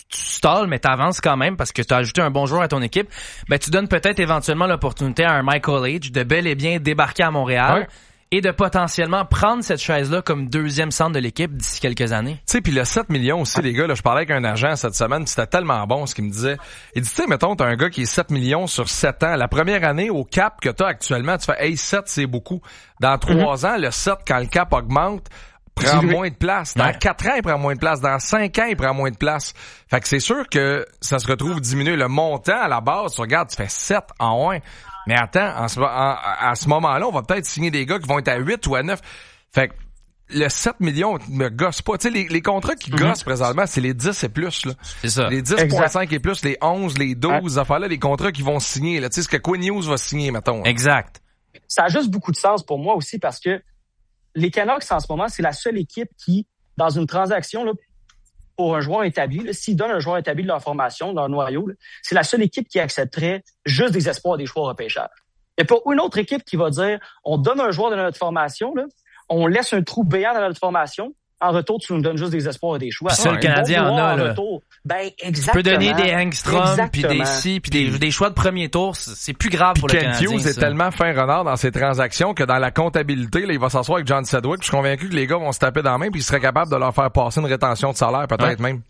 stalles, mais t'avances quand même parce que t'as ajouté un bon joueur à ton équipe, ben tu donnes peut-être éventuellement l'opportunité à un Michael H de bel et bien débarquer à Montréal. Ouais. Et de potentiellement prendre cette chaise-là comme deuxième centre de l'équipe d'ici quelques années. Tu sais, puis le 7 millions aussi, les gars, là, je parlais avec un agent cette semaine, pis c'était tellement bon ce qu'il me disait. Il dit, tu sais, mettons, t'as un gars qui est 7 millions sur 7 ans. La première année, au cap que t'as actuellement, tu fais, hey, 7, c'est beaucoup. Dans 3 ans, le 7, quand le cap augmente, prend moins de place. Dans 4 ans, il prend moins de place. Dans 5 ans, il prend moins de place. Fait que c'est sûr que ça se retrouve diminuer. Le montant, à la base, tu regardes, tu fais 7 en 1. Mais attends, à ce moment-là, on va peut-être signer des gars qui vont être à 8 ou à 9. Fait que le 7 millions me gosse pas. Tu sais, les contrats qui gossent présentement, c'est les 10 et plus, là. C'est ça. Les 10.5 et plus, les 11, les 12 affaires-là, les contrats qui vont signer, là. Tu sais, ce que Quinn Hughes va signer, mettons. Exact. Ça a juste beaucoup de sens pour moi aussi parce que les Canucks, en ce moment, c'est la seule équipe qui, dans une transaction, là, pour un joueur établi, là, s'ils donnent un joueur établi de leur formation, de leur noyau, là, c'est la seule équipe qui accepterait juste des espoirs des choix au repêchage. Il n'y a pas une autre équipe qui va dire on donne un joueur de notre formation, là, on laisse un trou béant dans notre formation, en retour, tu nous donnes juste des espoirs et des choix. Puis ça, le Canadien en a, là. Retour, ben, exactement. Tu peux donner des Engstrom, puis des si, puis des choix de premier tour, c'est plus grave pour le Canadien. Ken Hughes est tellement fin renard dans ses transactions que dans la comptabilité, là, il va s'asseoir avec John Sedgwick. Je suis convaincu que les gars vont se taper dans la main puis il serait capable de leur faire passer une rétention de salaire, peut-être même.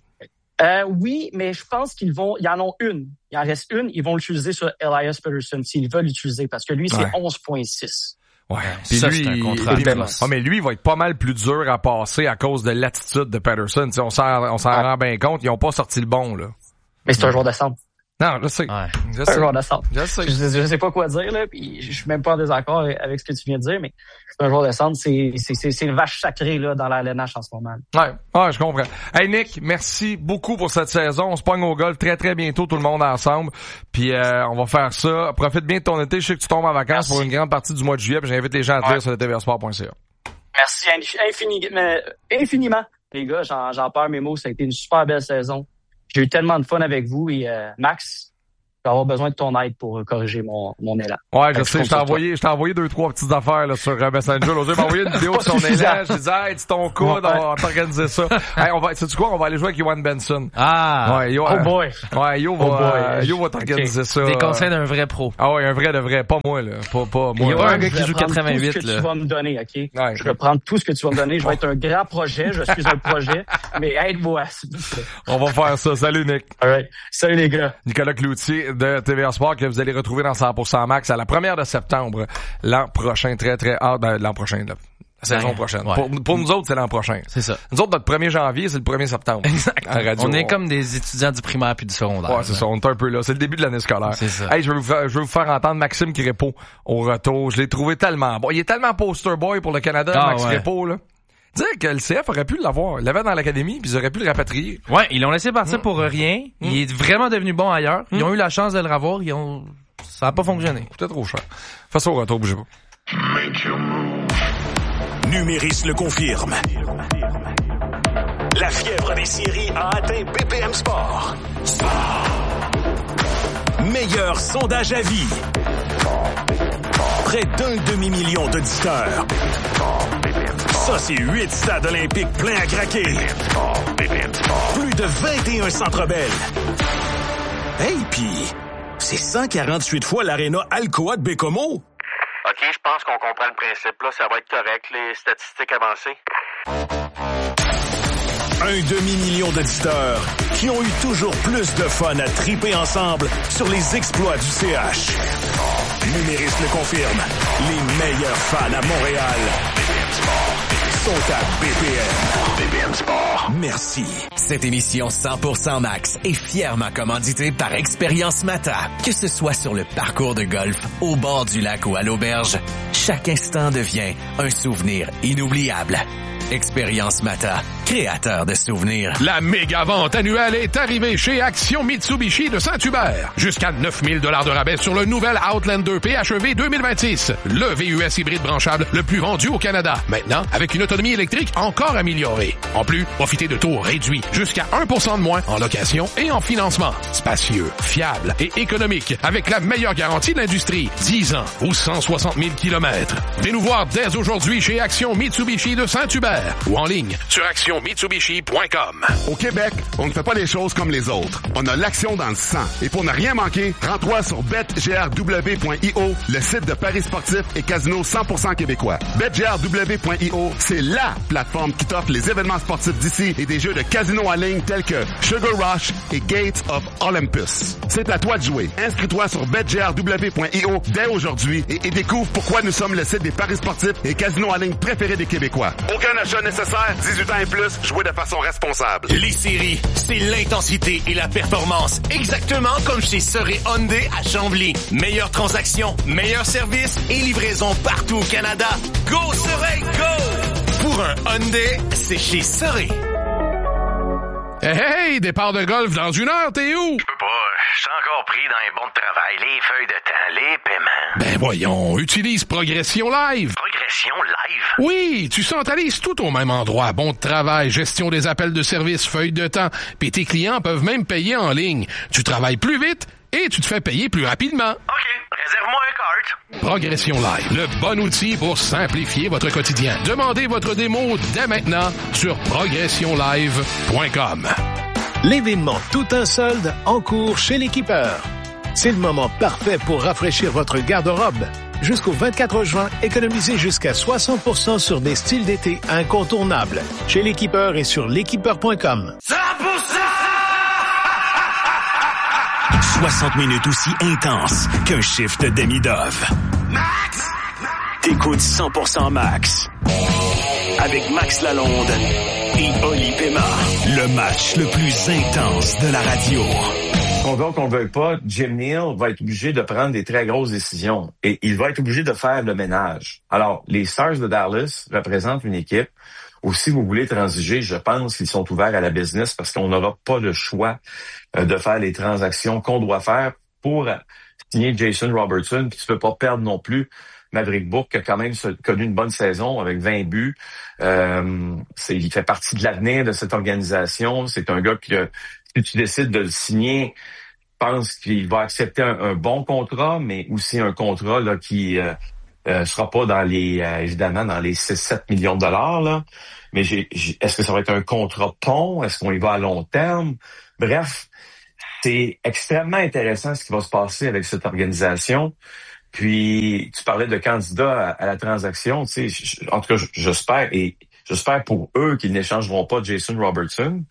Oui, mais je pense qu'ils en ont une. Il en reste une. Ils vont l'utiliser sur Elias Pettersson s'ils veulent l'utiliser parce que lui, c'est 11,6. Ouais. Puis ça, lui, c'est un contrat. Mais lui, il va être pas mal plus dur à passer à cause de l'attitude de Pettersson. T'sais, on s'en rend bien compte. Ils ont pas sorti le bon, là. Mais c'est un joueur de centre. Non, je sais. Ouais. C'est un joueur de centre. Je sais pas quoi dire, là. Puis je suis même pas en désaccord avec ce que tu viens de dire, mais c'est un joueur de centre. C'est une vache sacrée, là, dans la LNH en ce moment. Ouais, je comprends. Hey, Nick, merci beaucoup pour cette saison. On se pogne au golf très, très bientôt, tout le monde ensemble. Puis, on va faire ça. Profite bien de ton été. Je sais que tu tombes en vacances pour une grande partie du mois de juillet. Puis j'invite les gens à te lire sur le tvsport.ca. Merci infiniment. Les gars, j'en perds mes mots. Ça a été une super belle saison. J'ai eu tellement de fun avec vous et Max, je vais avoir besoin de ton aide pour corriger mon élan. Ouais, je sais, je t'ai envoyé 2-3 petites affaires là, sur Messenger. L'autre, j'ai envoyé une vidéo de son élan. Je disais, hey, c'est ton coude, on va t'organiser ça. Hey, sais-tu quoi? On va aller jouer avec Yohan Benson. Ah! Ouais, oh boy! Ouais, Yo va t'organiser ça. Des conseils d'un vrai pro. Ah ouais, un vrai de vrai. Pas moi, là. Pas moi. Il y a un gars qui joue 88, tout ce que là. tu vas me donner, OK? Ouais, je vais prendre tout ce que tu vas me donner. Je vais être un grand projet. Je suis un projet. Mais aide-moi, s'il vous plaît. On va faire ça. Salut, Nick. All right. Salut, les gars. Nicolas Cloutier de TVA Sport que vous allez retrouver dans 100% Max à la 1er de septembre l'an prochain. Très, très hâte. L'an prochain, là. La saison prochaine. Ouais. Pour nous autres, c'est l'an prochain. C'est ça. Nous autres, notre 1er janvier, c'est le 1er septembre. Exact. En radio. On est comme des étudiants du primaire puis du secondaire. Ouais, c'est ça. On est un peu là. C'est le début de l'année scolaire. C'est ça. Hey, je vais vous faire entendre Maxime Crépeau au retour. Je l'ai trouvé tellement bon. Il est tellement poster boy pour le Canada, Max Crépeau, là. Dire que le CF aurait pu l'avoir. Il l'avait dans l'académie, puis ils auraient pu le rapatrier. Ouais, ils l'ont laissé partir pour rien. Il est vraiment devenu bon ailleurs. Ils ont eu la chance de le revoir. Ça a pas fonctionné. C'était trop cher. Fais ça au retour, bougez pas. Numéris le confirme. La fièvre des séries a atteint BPM Sport. Meilleur sondage à vie. Près d'un demi-million d'auditeurs. Ça, c'est 8 stades olympiques pleins à craquer. Plus de 21 Centre Bell. Hey, pis c'est 148 fois l'aréna Alcoa de Bécomo. OK, je pense qu'on comprend le principe. Là, ça va être correct, les statistiques avancées. Un demi-million d'auditeurs qui ont eu toujours plus de fun à triper ensemble sur les exploits du CH. Numéris le confirme. Les meilleurs fans à Montréal sont à BPM. BPM Sport. Merci. Cette émission 100% Max est fièrement commanditée par Expérience Mata. Que ce soit sur le parcours de golf, au bord du lac ou à l'auberge, chaque instant devient un souvenir inoubliable. Expérience Mata, créateur de souvenirs. La méga vente annuelle est arrivée chez Action Mitsubishi de Saint-Hubert. Jusqu'à 9 000 $ de rabais sur le nouvel Outlander PHEV 2026. Le VUS hybride branchable le plus vendu au Canada. Maintenant, avec une autonomie électrique encore améliorée. En plus, profitez de taux réduits. Jusqu'à 1% de moins en location et en financement. Spacieux, fiable et économique. Avec la meilleure garantie de l'industrie. 10 ans ou 160 000 km. Venez nous voir dès aujourd'hui chez Action Mitsubishi de Saint-Hubert. Ou en ligne sur actionmitsubishi.com. Au Québec, On ne fait pas les choses comme les autres. On a l'action dans le sang. Et pour ne rien manquer, rends-toi sur betgrw.io, le site de paris sportifs et casino 100% québécois. betgrw.io, c'est LA plateforme qui t'offre les événements sportifs d'ici et des jeux de casino en ligne tels que Sugar Rush et Gates of Olympus. C'est à toi de jouer. Inscris-toi sur betgrw.io dès aujourd'hui et découvre pourquoi nous sommes le site des paris sportifs et casinos en ligne préférés des Québécois. Aucun achat nécessaire, 18 ans et plus, jouez de façon responsable. Les séries, c'est l'intensité et la performance. Exactement comme chez Soré Hyundai à Chambly. Meilleure transaction, meilleur service et livraison partout au Canada. Go Soré, go! Pour un Hyundai, c'est chez Soré. Hey, départ de golf dans 1 heure, t'es où? Je peux pas, je suis encore pris dans les bons de travail, les feuilles de temps, les paiements. Ben voyons, utilise Progression Live. Progression Live? Oui, tu centralises tout au même endroit. Bon de travail, gestion des appels de service, feuilles de temps, puis tes clients peuvent même payer en ligne. Tu travailles plus vite et tu te fais payer plus rapidement. OK, réserve-moi un cart. Progression Live, le bon outil pour simplifier votre quotidien. Demandez votre démo dès maintenant sur progressionlive.com. L'événement Tout un solde en cours chez l'Équipeur. C'est le moment parfait pour rafraîchir votre garde-robe. Jusqu'au 24 juin, économisez jusqu'à 60% sur des styles d'été incontournables. Chez l'Équipeur et sur l'équipeur.com. 60 minutes aussi intenses qu'un shift de demi-dove. Max! T'écoutes 100% Max. Avec Max Lalonde et Oli Pema. Le match le plus intense de la radio. Qu'on veut ou qu'on veuille pas, Jim Neal va être obligé de prendre des très grosses décisions. Et il va être obligé de faire le ménage. Alors, les Stars de Dallas représentent une équipe où si vous voulez transiger, je pense qu'ils sont ouverts à la business parce qu'on n'aura pas le choix de faire les transactions qu'on doit faire pour signer Jason Robertson. Puis tu peux pas perdre non plus Maverick Bourque, qui a quand même connu une bonne saison avec 20 buts. Il fait partie de l'avenir de cette organisation. C'est un gars qui, si tu décides de le signer, je pense qu'il va accepter un bon contrat, mais aussi un contrat là qui sera pas dans les évidemment dans les 6-7 millions de dollars là. Mais est-ce que ça va être un contrat pont? Est-ce qu'on y va à long terme? Bref, c'est extrêmement intéressant ce qui va se passer avec cette organisation. Puis, tu parlais de candidats à la transaction. Tu sais, en tout cas, j'espère pour eux qu'ils n'échangeront pas Jason Robertson.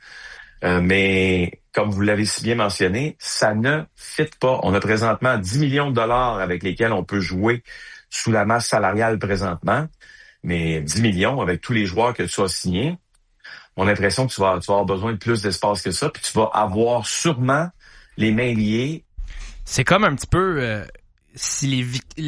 Mais, comme vous l'avez si bien mentionné, ça ne fit pas. On a présentement 10 millions de dollars avec lesquels on peut jouer sous la masse salariale présentement. Mais 10 millions avec tous les joueurs que tu as signés, on a l'impression que tu vas avoir besoin de plus d'espace que ça. Puis tu vas avoir sûrement les mains liées. C'est comme un petit peu... si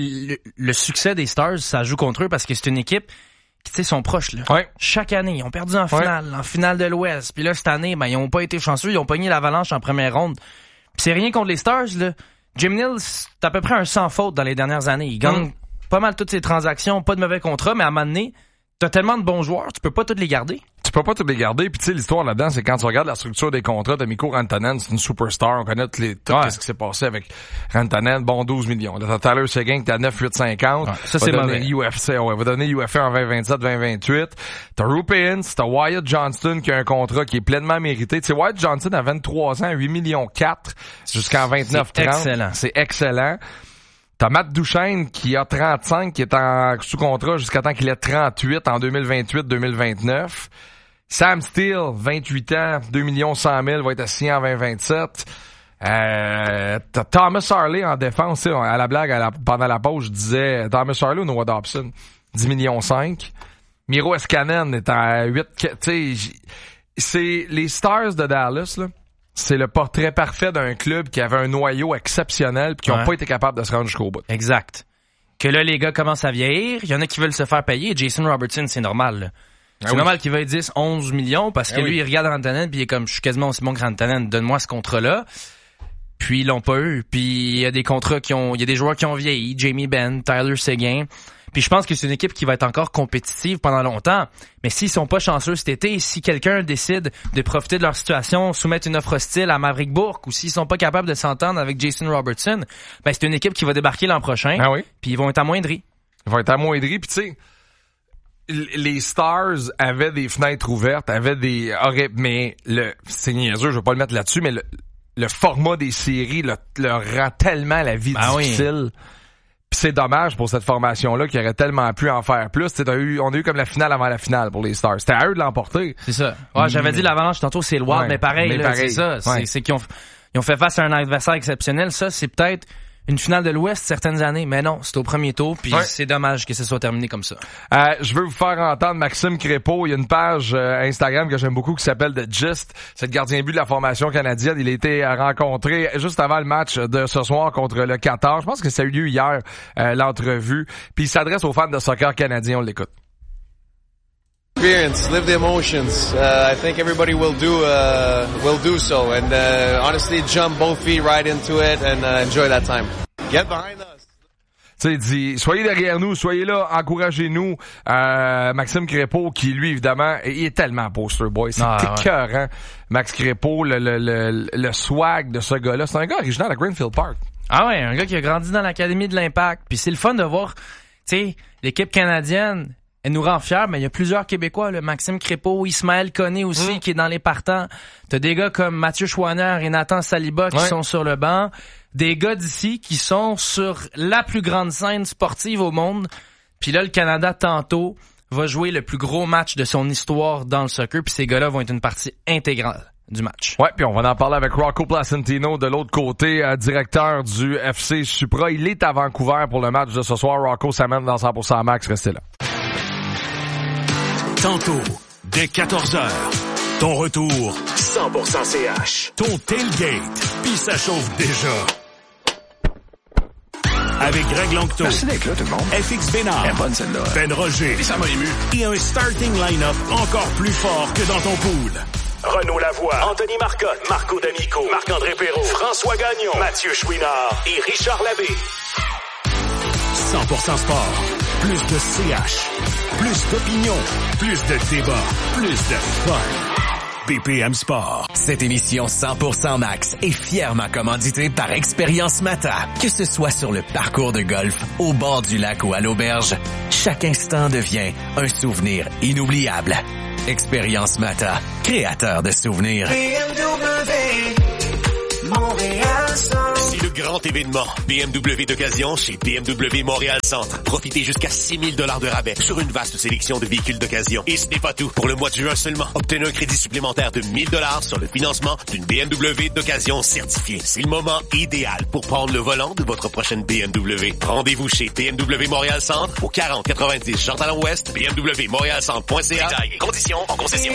le succès des Stars, ça joue contre eux parce que c'est une équipe qui, tu sais, sont proches, là. Ouais. Chaque année, ils ont perdu en finale de l'Ouest. Puis là, cette année, ben, ils ont pas été chanceux. Ils ont pogné l'Avalanche en première ronde. Puis c'est rien contre les Stars, là. Jim Neal, c'est à peu près un sans faute dans les dernières années. Il gagne pas mal toutes ses transactions, pas de mauvais contrats, mais à un moment donné, t'as tellement de bons joueurs, tu peux pas tous les garder. Tu peux pas tous les garder. Puis tu sais, l'histoire là-dedans, c'est quand tu regardes la structure des contrats de Mikko Rantanen, c'est une superstar. On connaît tout ce qui s'est passé avec Rantanen. Bon, 12 millions. Là, t'as Tyler Seguin qui est à 9,850. Ouais, ça, c'est mauvais. Va donner UFA en 2027, 2028. T'as Rupin, t'as Wyatt Johnston qui a un contrat qui est pleinement mérité. Tu sais, Wyatt Johnston a 23 ans, 8 millions 4 jusqu'en 29-30. C'est excellent. C'est excellent. T'as Matt Duchesne qui a 35, qui est sous contrat jusqu'à temps qu'il ait 38 en 2028-2029. Sam Steele, 28 ans, 2 100 000, va être assigné en 2027. T'as Thomas Harley en défense. À la blague, pendant la pause, je disais Thomas Harley ou Noah Dobson, 10 millions 5. Miro Escanen est à 8. Tu sais, c'est les Stars de Dallas, là. C'est le portrait parfait d'un club qui avait un noyau exceptionnel puis qui n'ont pas été capables de se rendre jusqu'au bout. Exact. Que là, les gars commencent à vieillir. Il y en a qui veulent se faire payer. Jason Robertson, c'est normal, là. C'est normal qu'il veuille 10, 11 millions parce que lui, il regarde Rantanen puis il est comme, je suis quasiment aussi bon que Rantanen, donne-moi ce contrat-là. Puis ils l'ont pas eu. Puis il y a des contrats il y a des joueurs qui ont vieilli, Jamie Benn, Tyler Seguin. Puis je pense que c'est une équipe qui va être encore compétitive pendant longtemps. Mais s'ils sont pas chanceux cet été, si quelqu'un décide de profiter de leur situation, soumettre une offre hostile à Maverick Bourque, ou s'ils sont pas capables de s'entendre avec Jason Robertson, ben c'est une équipe qui va débarquer l'an prochain. Puis ils vont être amoindris. Ils vont être amoindris. Puis tu sais, les Stars avaient des fenêtres ouvertes, mais c'est niaiseux, je vais pas le mettre là-dessus, mais le format des séries leur rend tellement la vie difficile. Oui. Puis c'est dommage pour cette formation-là qui aurait tellement pu en faire plus. On a eu comme la finale avant la finale pour les Stars. C'était à eux de l'emporter. C'est ça. Ouais, j'avais dit l'Avalanche tantôt, c'est le Wild, mais pareil, c'est ça. Ouais. C'est qu'ils ont fait face à un adversaire exceptionnel. Ça, c'est peut-être une finale de l'Ouest certaines années, mais non, c'est au premier tour, puis c'est dommage que ce soit terminé comme ça. Je veux vous faire entendre Maxime Crépeau. Il y a une page Instagram que j'aime beaucoup qui s'appelle The Gist. C'est le gardien but de la formation canadienne. Il a été rencontré juste avant le match de ce soir contre le Qatar. Je pense que ça a eu lieu hier, l'entrevue. Puis il s'adresse aux fans de soccer canadien. On l'écoute. Experience, live the emotions. I think everybody will do so, and honestly, jump both feet right into it and enjoy that time. Get behind us. Tu sais, il dit, soyez derrière nous, soyez là, encouragez-nous. Maxime Crépeau, qui lui, évidemment, il est tellement poster boy, c'est écœurant. Max Crépeau, le swag de ce gars-là, c'est un gars originaire de Greenfield Park. Ah ouais, un gars qui a grandi dans l'Académie de l'Impact. Puis c'est le fun de voir, tu sais, l'équipe canadienne. Elle nous rend fiers, mais il y a plusieurs Québécois, le Maxime Crépeau, Ismaël Koné aussi, qui est dans les partants. T'as des gars comme Mathieu Chouanière et Nathan Saliba qui sont sur le banc. Des gars d'ici qui sont sur la plus grande scène sportive au monde. Puis là, le Canada, tantôt, va jouer le plus gros match de son histoire dans le soccer. Puis ces gars-là vont être une partie intégrale du match. Ouais, puis on va en parler avec Rocco Placentino de l'autre côté, directeur du FC Supra. Il est à Vancouver pour le match de ce soir. Rocco s'amène dans 100% Max. Restez là. Tantôt, dès 14h, ton retour 100% CH. Ton tailgate, puis ça chauffe déjà. Avec Greg Longto, merci d'être là, tout le monde. FX Bénard, elle est bonne celle-là. Ben Roger, et ça m'a ému. Et un starting line-up encore plus fort que dans ton pool. Renaud Lavoie, Anthony Marcotte, Marco D'Amico, Marc-André Perrault, François Gagnon, Mathieu Chouinard et Richard Labbé. 100% sport. Plus de CH. Plus d'opinion. Plus de débat. Plus de fun. BPM Sport. Cette émission 100% Max est fièrement commanditée par Expérience Mata. Que ce soit sur le parcours de golf, au bord du lac ou à l'auberge, chaque instant devient un souvenir inoubliable. Expérience Mata, créateur de souvenirs. C'est le grand événement BMW d'occasion chez BMW Montréal Centre. Profitez jusqu'à 6 000 $ de rabais sur une vaste sélection de véhicules d'occasion. Et ce n'est pas tout. Pour le mois de juin seulement, obtenez un crédit supplémentaire de 1 000 $ sur le financement d'une BMW d'occasion certifiée. C'est le moment idéal pour prendre le volant de votre prochaine BMW. Rendez-vous chez BMW Montréal Centre au 4090 Jean-Talon-Ouest, bmwmontrealcentre.ca. Détails et conditions en concession.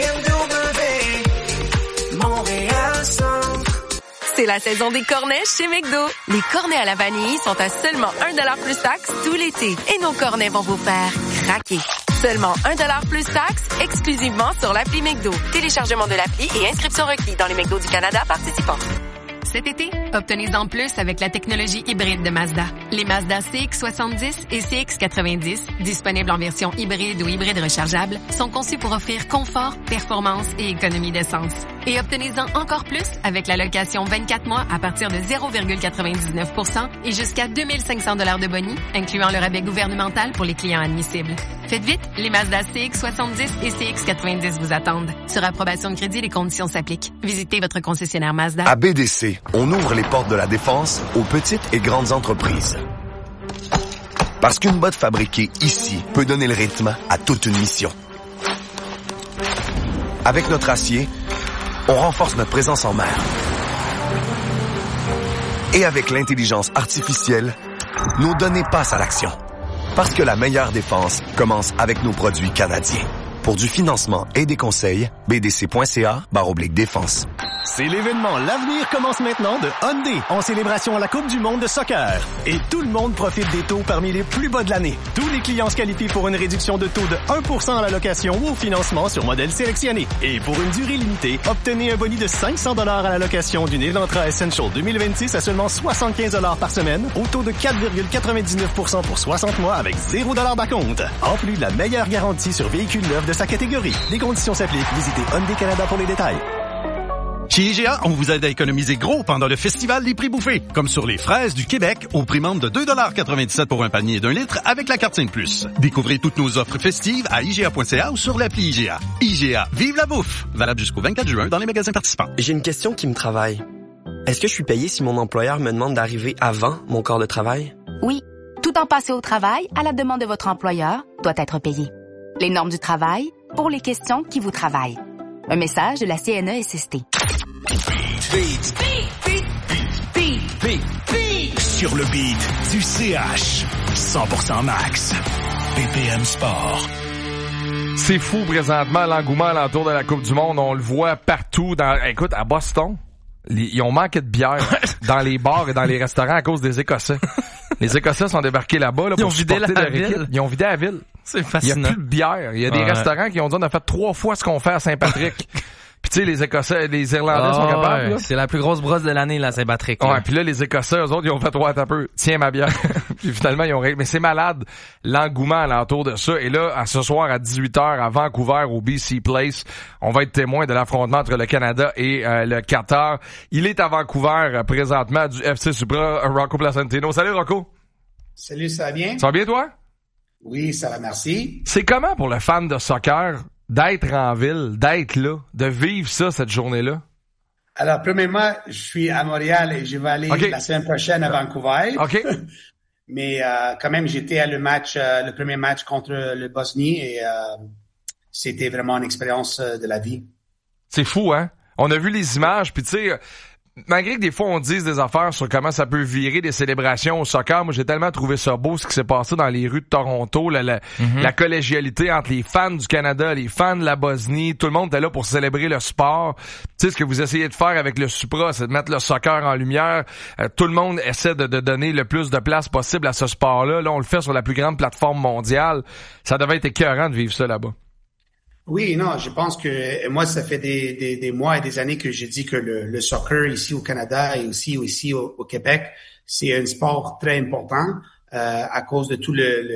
BMW Montréal Centre. C'est la saison des cornets chez McDo. Les cornets à la vanille sont à seulement 1$ plus taxe tout l'été. Et nos cornets vont vous faire craquer. Seulement 1$ plus taxe, exclusivement sur l'appli McDo. Téléchargement de l'appli et inscription requis dans les McDo du Canada participants. Cet été, obtenez-en plus avec la technologie hybride de Mazda. Les Mazda CX-70 et CX-90, disponibles en version hybride ou hybride rechargeable, sont conçus pour offrir confort, performance et économie d'essence. Et obtenez-en encore plus avec la location 24 mois à partir de 0,99% et jusqu'à 2500 $ de boni, incluant le rabais gouvernemental pour les clients admissibles. Faites vite, les Mazda CX-70 et CX-90 vous attendent. Sur approbation de crédit, les conditions s'appliquent. Visitez votre concessionnaire Mazda. À BDC, on ouvre les portes de la défense aux petites et grandes entreprises. Parce qu'une botte fabriquée ici peut donner le rythme à toute une mission. Avec notre acier, on renforce notre présence en mer. Et avec l'intelligence artificielle, nos données passent à l'action. Parce que la meilleure défense commence avec nos produits canadiens. Pour du financement et des conseils, bdc.ca/défense. C'est l'événement L'Avenir commence maintenant de Hyundai en célébration à la Coupe du monde de soccer. Et tout le monde profite des taux parmi les plus bas de l'année. Tous les clients se qualifient pour une réduction de taux de 1% à la location ou au financement sur modèle sélectionné. Et pour une durée limitée, obtenez un boni de 500 $ à la location d'une Elantra Essential 2026 à seulement 75 $ par semaine, au taux de 4,99% pour 60 mois avec 0 $ d'acompte. En plus de la meilleure garantie sur véhicules neufs de sa catégorie. Les conditions s'appliquent. Visitez Hyundai Canada pour les détails. Chez IGA, on vous aide à économiser gros pendant le festival des prix bouffés, comme sur les fraises du Québec au prix membre de 2,97 $ pour un panier d'1 litre avec la carte 5+. Découvrez toutes nos offres festives à IGA.ca ou sur l'appli IGA. IGA, vive la bouffe! Valable jusqu'au 24 juin dans les magasins participants. J'ai une question qui me travaille. Est-ce que je suis payé si mon employeur me demande d'arriver avant mon corps de travail? Oui. Tout temps passé au travail, à la demande de votre employeur, doit être payé. Les normes du travail, pour les questions qui vous travaillent. Un message de la CNESST. Sur le beat du CH. 100% max. BPM Sport. C'est fou présentement, l'engouement alentour de la Coupe du Monde. On le voit partout. Écoute, à Boston, ils ont manqué de bière dans les bars et dans les restaurants à cause des Écossais. Les Écossais sont débarqués là-bas pour supporter leur équipe. Ils ont vidé la ville. C'est fascinant. Il n'y a plus de bière. Il y a des restaurants qui ont dit on a fait 3 fois ce qu'on fait à Saint-Patrick. Puis tu sais, les Écossais, les Irlandais sont capables. Là. C'est la plus grosse brosse de l'année, là, Saint-Patrick. Ouais, puis là, les Écossais, eux autres, ils ont fait 3 un peu. Tiens ma bière. Puis finalement, ils ont réglé. Mais c'est malade, l'engouement alentour de ça. Et là, ce soir à 18h à Vancouver, au BC Place, on va être témoin de l'affrontement entre le Canada et le Qatar. Il est à Vancouver présentement du FC Supra, Rocco Placentino. Salut Rocco. Salut, ça va bien? Ça va bien toi? Oui, ça va, merci. C'est comment pour le fan de soccer d'être en ville, d'être là, de vivre ça cette journée-là? Alors, premièrement, je suis à Montréal et je vais aller la semaine prochaine à Vancouver. OK. Mais quand même, j'étais à le premier match contre le Bosnie et c'était vraiment une expérience de la vie. C'est fou, hein? On a vu les images, puis tu sais, malgré que des fois on dise des affaires sur comment ça peut virer des célébrations au soccer, moi j'ai tellement trouvé ça beau ce qui s'est passé dans les rues de Toronto, la collégialité entre les fans du Canada, les fans de la Bosnie, tout le monde était là pour célébrer le sport. Tu sais, ce que vous essayez de faire avec le Supra, c'est de mettre le soccer en lumière. Tout le monde essaie de donner le plus de place possible à ce sport-là. Là, on le fait sur la plus grande plateforme mondiale. Ça devait être écœurant de vivre ça là-bas. Oui, non, je pense que moi, ça fait des mois et des années que j'ai dit que le soccer ici au Canada et aussi ici au Québec, c'est un sport très important à cause de tous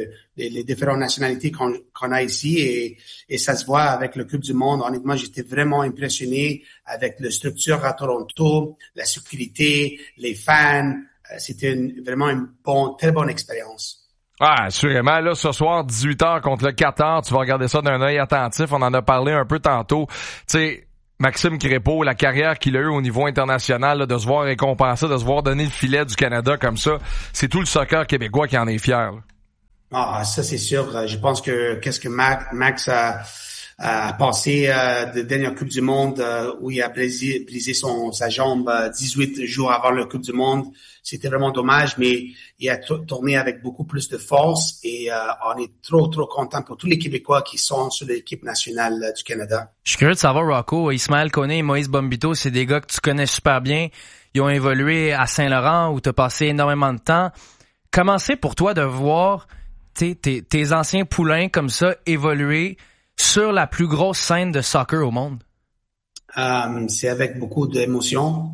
les différentes nationalités qu'on a ici et ça se voit avec le Coupe du Monde. Honnêtement, j'étais vraiment impressionné avec la structure à Toronto, la sécurité, les fans. C'était vraiment une très bonne expérience. Ah, assurément. Là, ce soir, 18h contre le Qatar, tu vas regarder ça d'un œil attentif. On en a parlé un peu tantôt. Tu sais, Maxime Crépeau, la carrière qu'il a eue au niveau international, là, de se voir récompensé, de se voir donner le filet du Canada comme ça, c'est tout le soccer québécois qui en est fier. Là. Ah, ça, c'est sûr. Je pense que qu'est-ce que Max a passé de dernière Coupe du Monde où il a brisé sa jambe 18 jours avant la Coupe du Monde. C'était vraiment dommage, mais il a tourné avec beaucoup plus de force et on est trop content pour tous les Québécois qui sont sur l'équipe nationale du Canada. Je suis curieux de savoir, Rocco, Ismaël Koné et Moïse Bombito, c'est des gars que tu connais super bien. Ils ont évolué à Saint-Laurent où tu as passé énormément de temps. Comment c'est pour toi de voir tes anciens poulains comme ça évoluer sur la plus grosse scène de soccer au monde? C'est avec beaucoup d'émotion.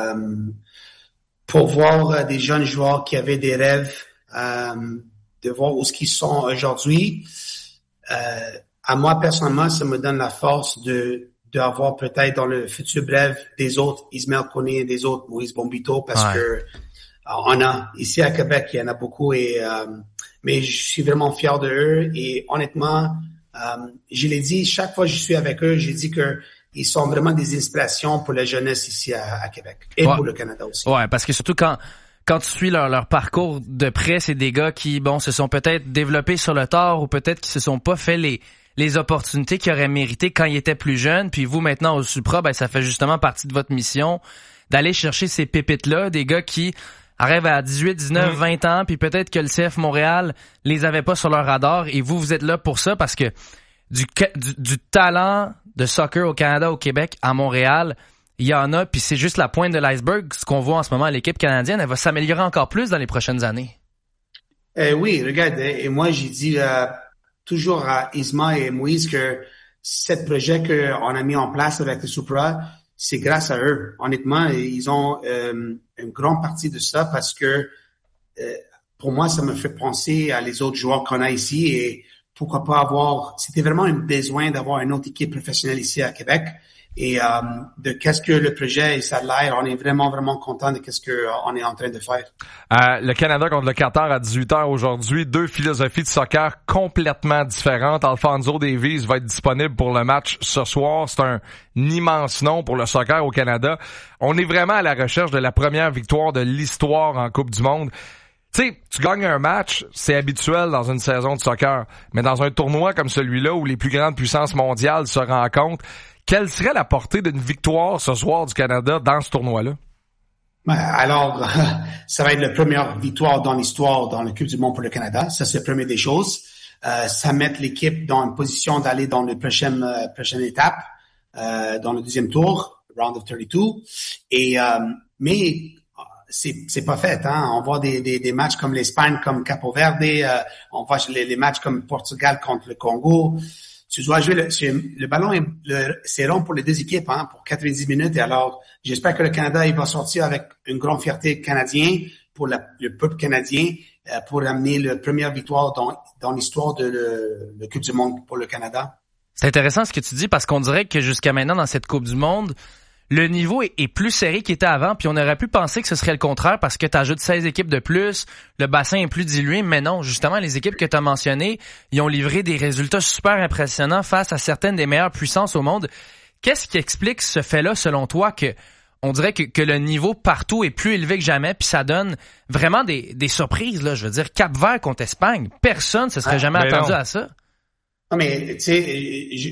Pour voir des jeunes joueurs qui avaient des rêves, de voir où ils sont aujourd'hui, à moi personnellement, ça me donne la force d'avoir peut-être dans le futur bref des autres Ismaël Koné, des autres Moïse Bombito, parce que on a ici à Québec, il y en a beaucoup mais je suis vraiment fier de eux et honnêtement, je l'ai dit, chaque fois que je suis avec eux, j'ai dit que ils sont vraiment des inspirations pour la jeunesse ici à Québec et pour le Canada aussi. Ouais, parce que surtout quand tu suis leur parcours de près, c'est des gars qui, se sont peut-être développés sur le tard ou peut-être qui se sont pas fait les opportunités qu'ils auraient méritées quand ils étaient plus jeunes. Puis vous, maintenant, au Supra, ça fait justement partie de votre mission d'aller chercher ces pépites-là, des gars qui arrivent à 18, 19, 20 ans, puis peut-être que le CF Montréal les avait pas sur leur radar et vous êtes là pour ça parce que du talent de soccer au Canada, au Québec, à Montréal, il y en a, puis c'est juste la pointe de l'iceberg. Ce qu'on voit en ce moment, l'équipe canadienne, elle va s'améliorer encore plus dans les prochaines années. Oui, regarde, et moi j'ai dit toujours à Isma et Moïse que ce projet qu'on a mis en place avec le Supra, c'est grâce à eux. Honnêtement, ils ont une grande partie de ça parce que pour moi, ça me fait penser à les autres joueurs qu'on a ici et pourquoi pas c'était vraiment un besoin d'avoir une autre équipe professionnelle ici à Québec et de qu'est-ce que le projet et ça a l'air. On est vraiment, vraiment content de qu'est-ce que on est en train de faire. Le Canada contre le Qatar à 18h aujourd'hui. 2 philosophies de soccer complètement différentes. Alphonso Davies va être disponible pour le match ce soir. C'est un immense nom pour le soccer au Canada. On est vraiment à la recherche de la première victoire de l'histoire en Coupe du Monde. Tu sais, tu gagnes un match, c'est habituel dans une saison de soccer. Mais dans un tournoi comme celui-là où les plus grandes puissances mondiales se rencontrent, quelle serait la portée d'une victoire ce soir du Canada dans ce tournoi-là? Alors, ça va être la première victoire dans l'histoire dans la Coupe du Monde pour le Canada. Ça, c'est la première des choses. Ça met l'équipe dans une position d'aller dans la prochaine étape, dans le deuxième tour, round of 32. Mais c'est pas fait, hein. On voit des matchs comme l'Espagne, comme Capo Verde, on voit les matchs comme Portugal contre le Congo. Tu dois jouer le ballon c'est rond pour les deux équipes, hein, pour 90 minutes. Et alors, j'espère que le Canada, il va sortir avec une grande fierté canadienne pour le peuple canadien, pour amener la première victoire dans l'histoire de la Coupe du Monde pour le Canada. C'est intéressant ce que tu dis parce qu'on dirait que jusqu'à maintenant dans cette Coupe du Monde, le niveau est plus serré qu'il était avant, puis on aurait pu penser que ce serait le contraire parce que tu ajoutes 16 équipes de plus, le bassin est plus dilué, mais non, justement, les équipes que tu as mentionnées, ils ont livré des résultats super impressionnants face à certaines des meilleures puissances au monde. Qu'est-ce qui explique ce fait-là, selon toi, que on dirait que le niveau partout est plus élevé que jamais, puis ça donne vraiment des surprises, là, je veux dire, Cap-Vert contre Espagne, personne se serait jamais attendu à ça. Non, mais tu sais,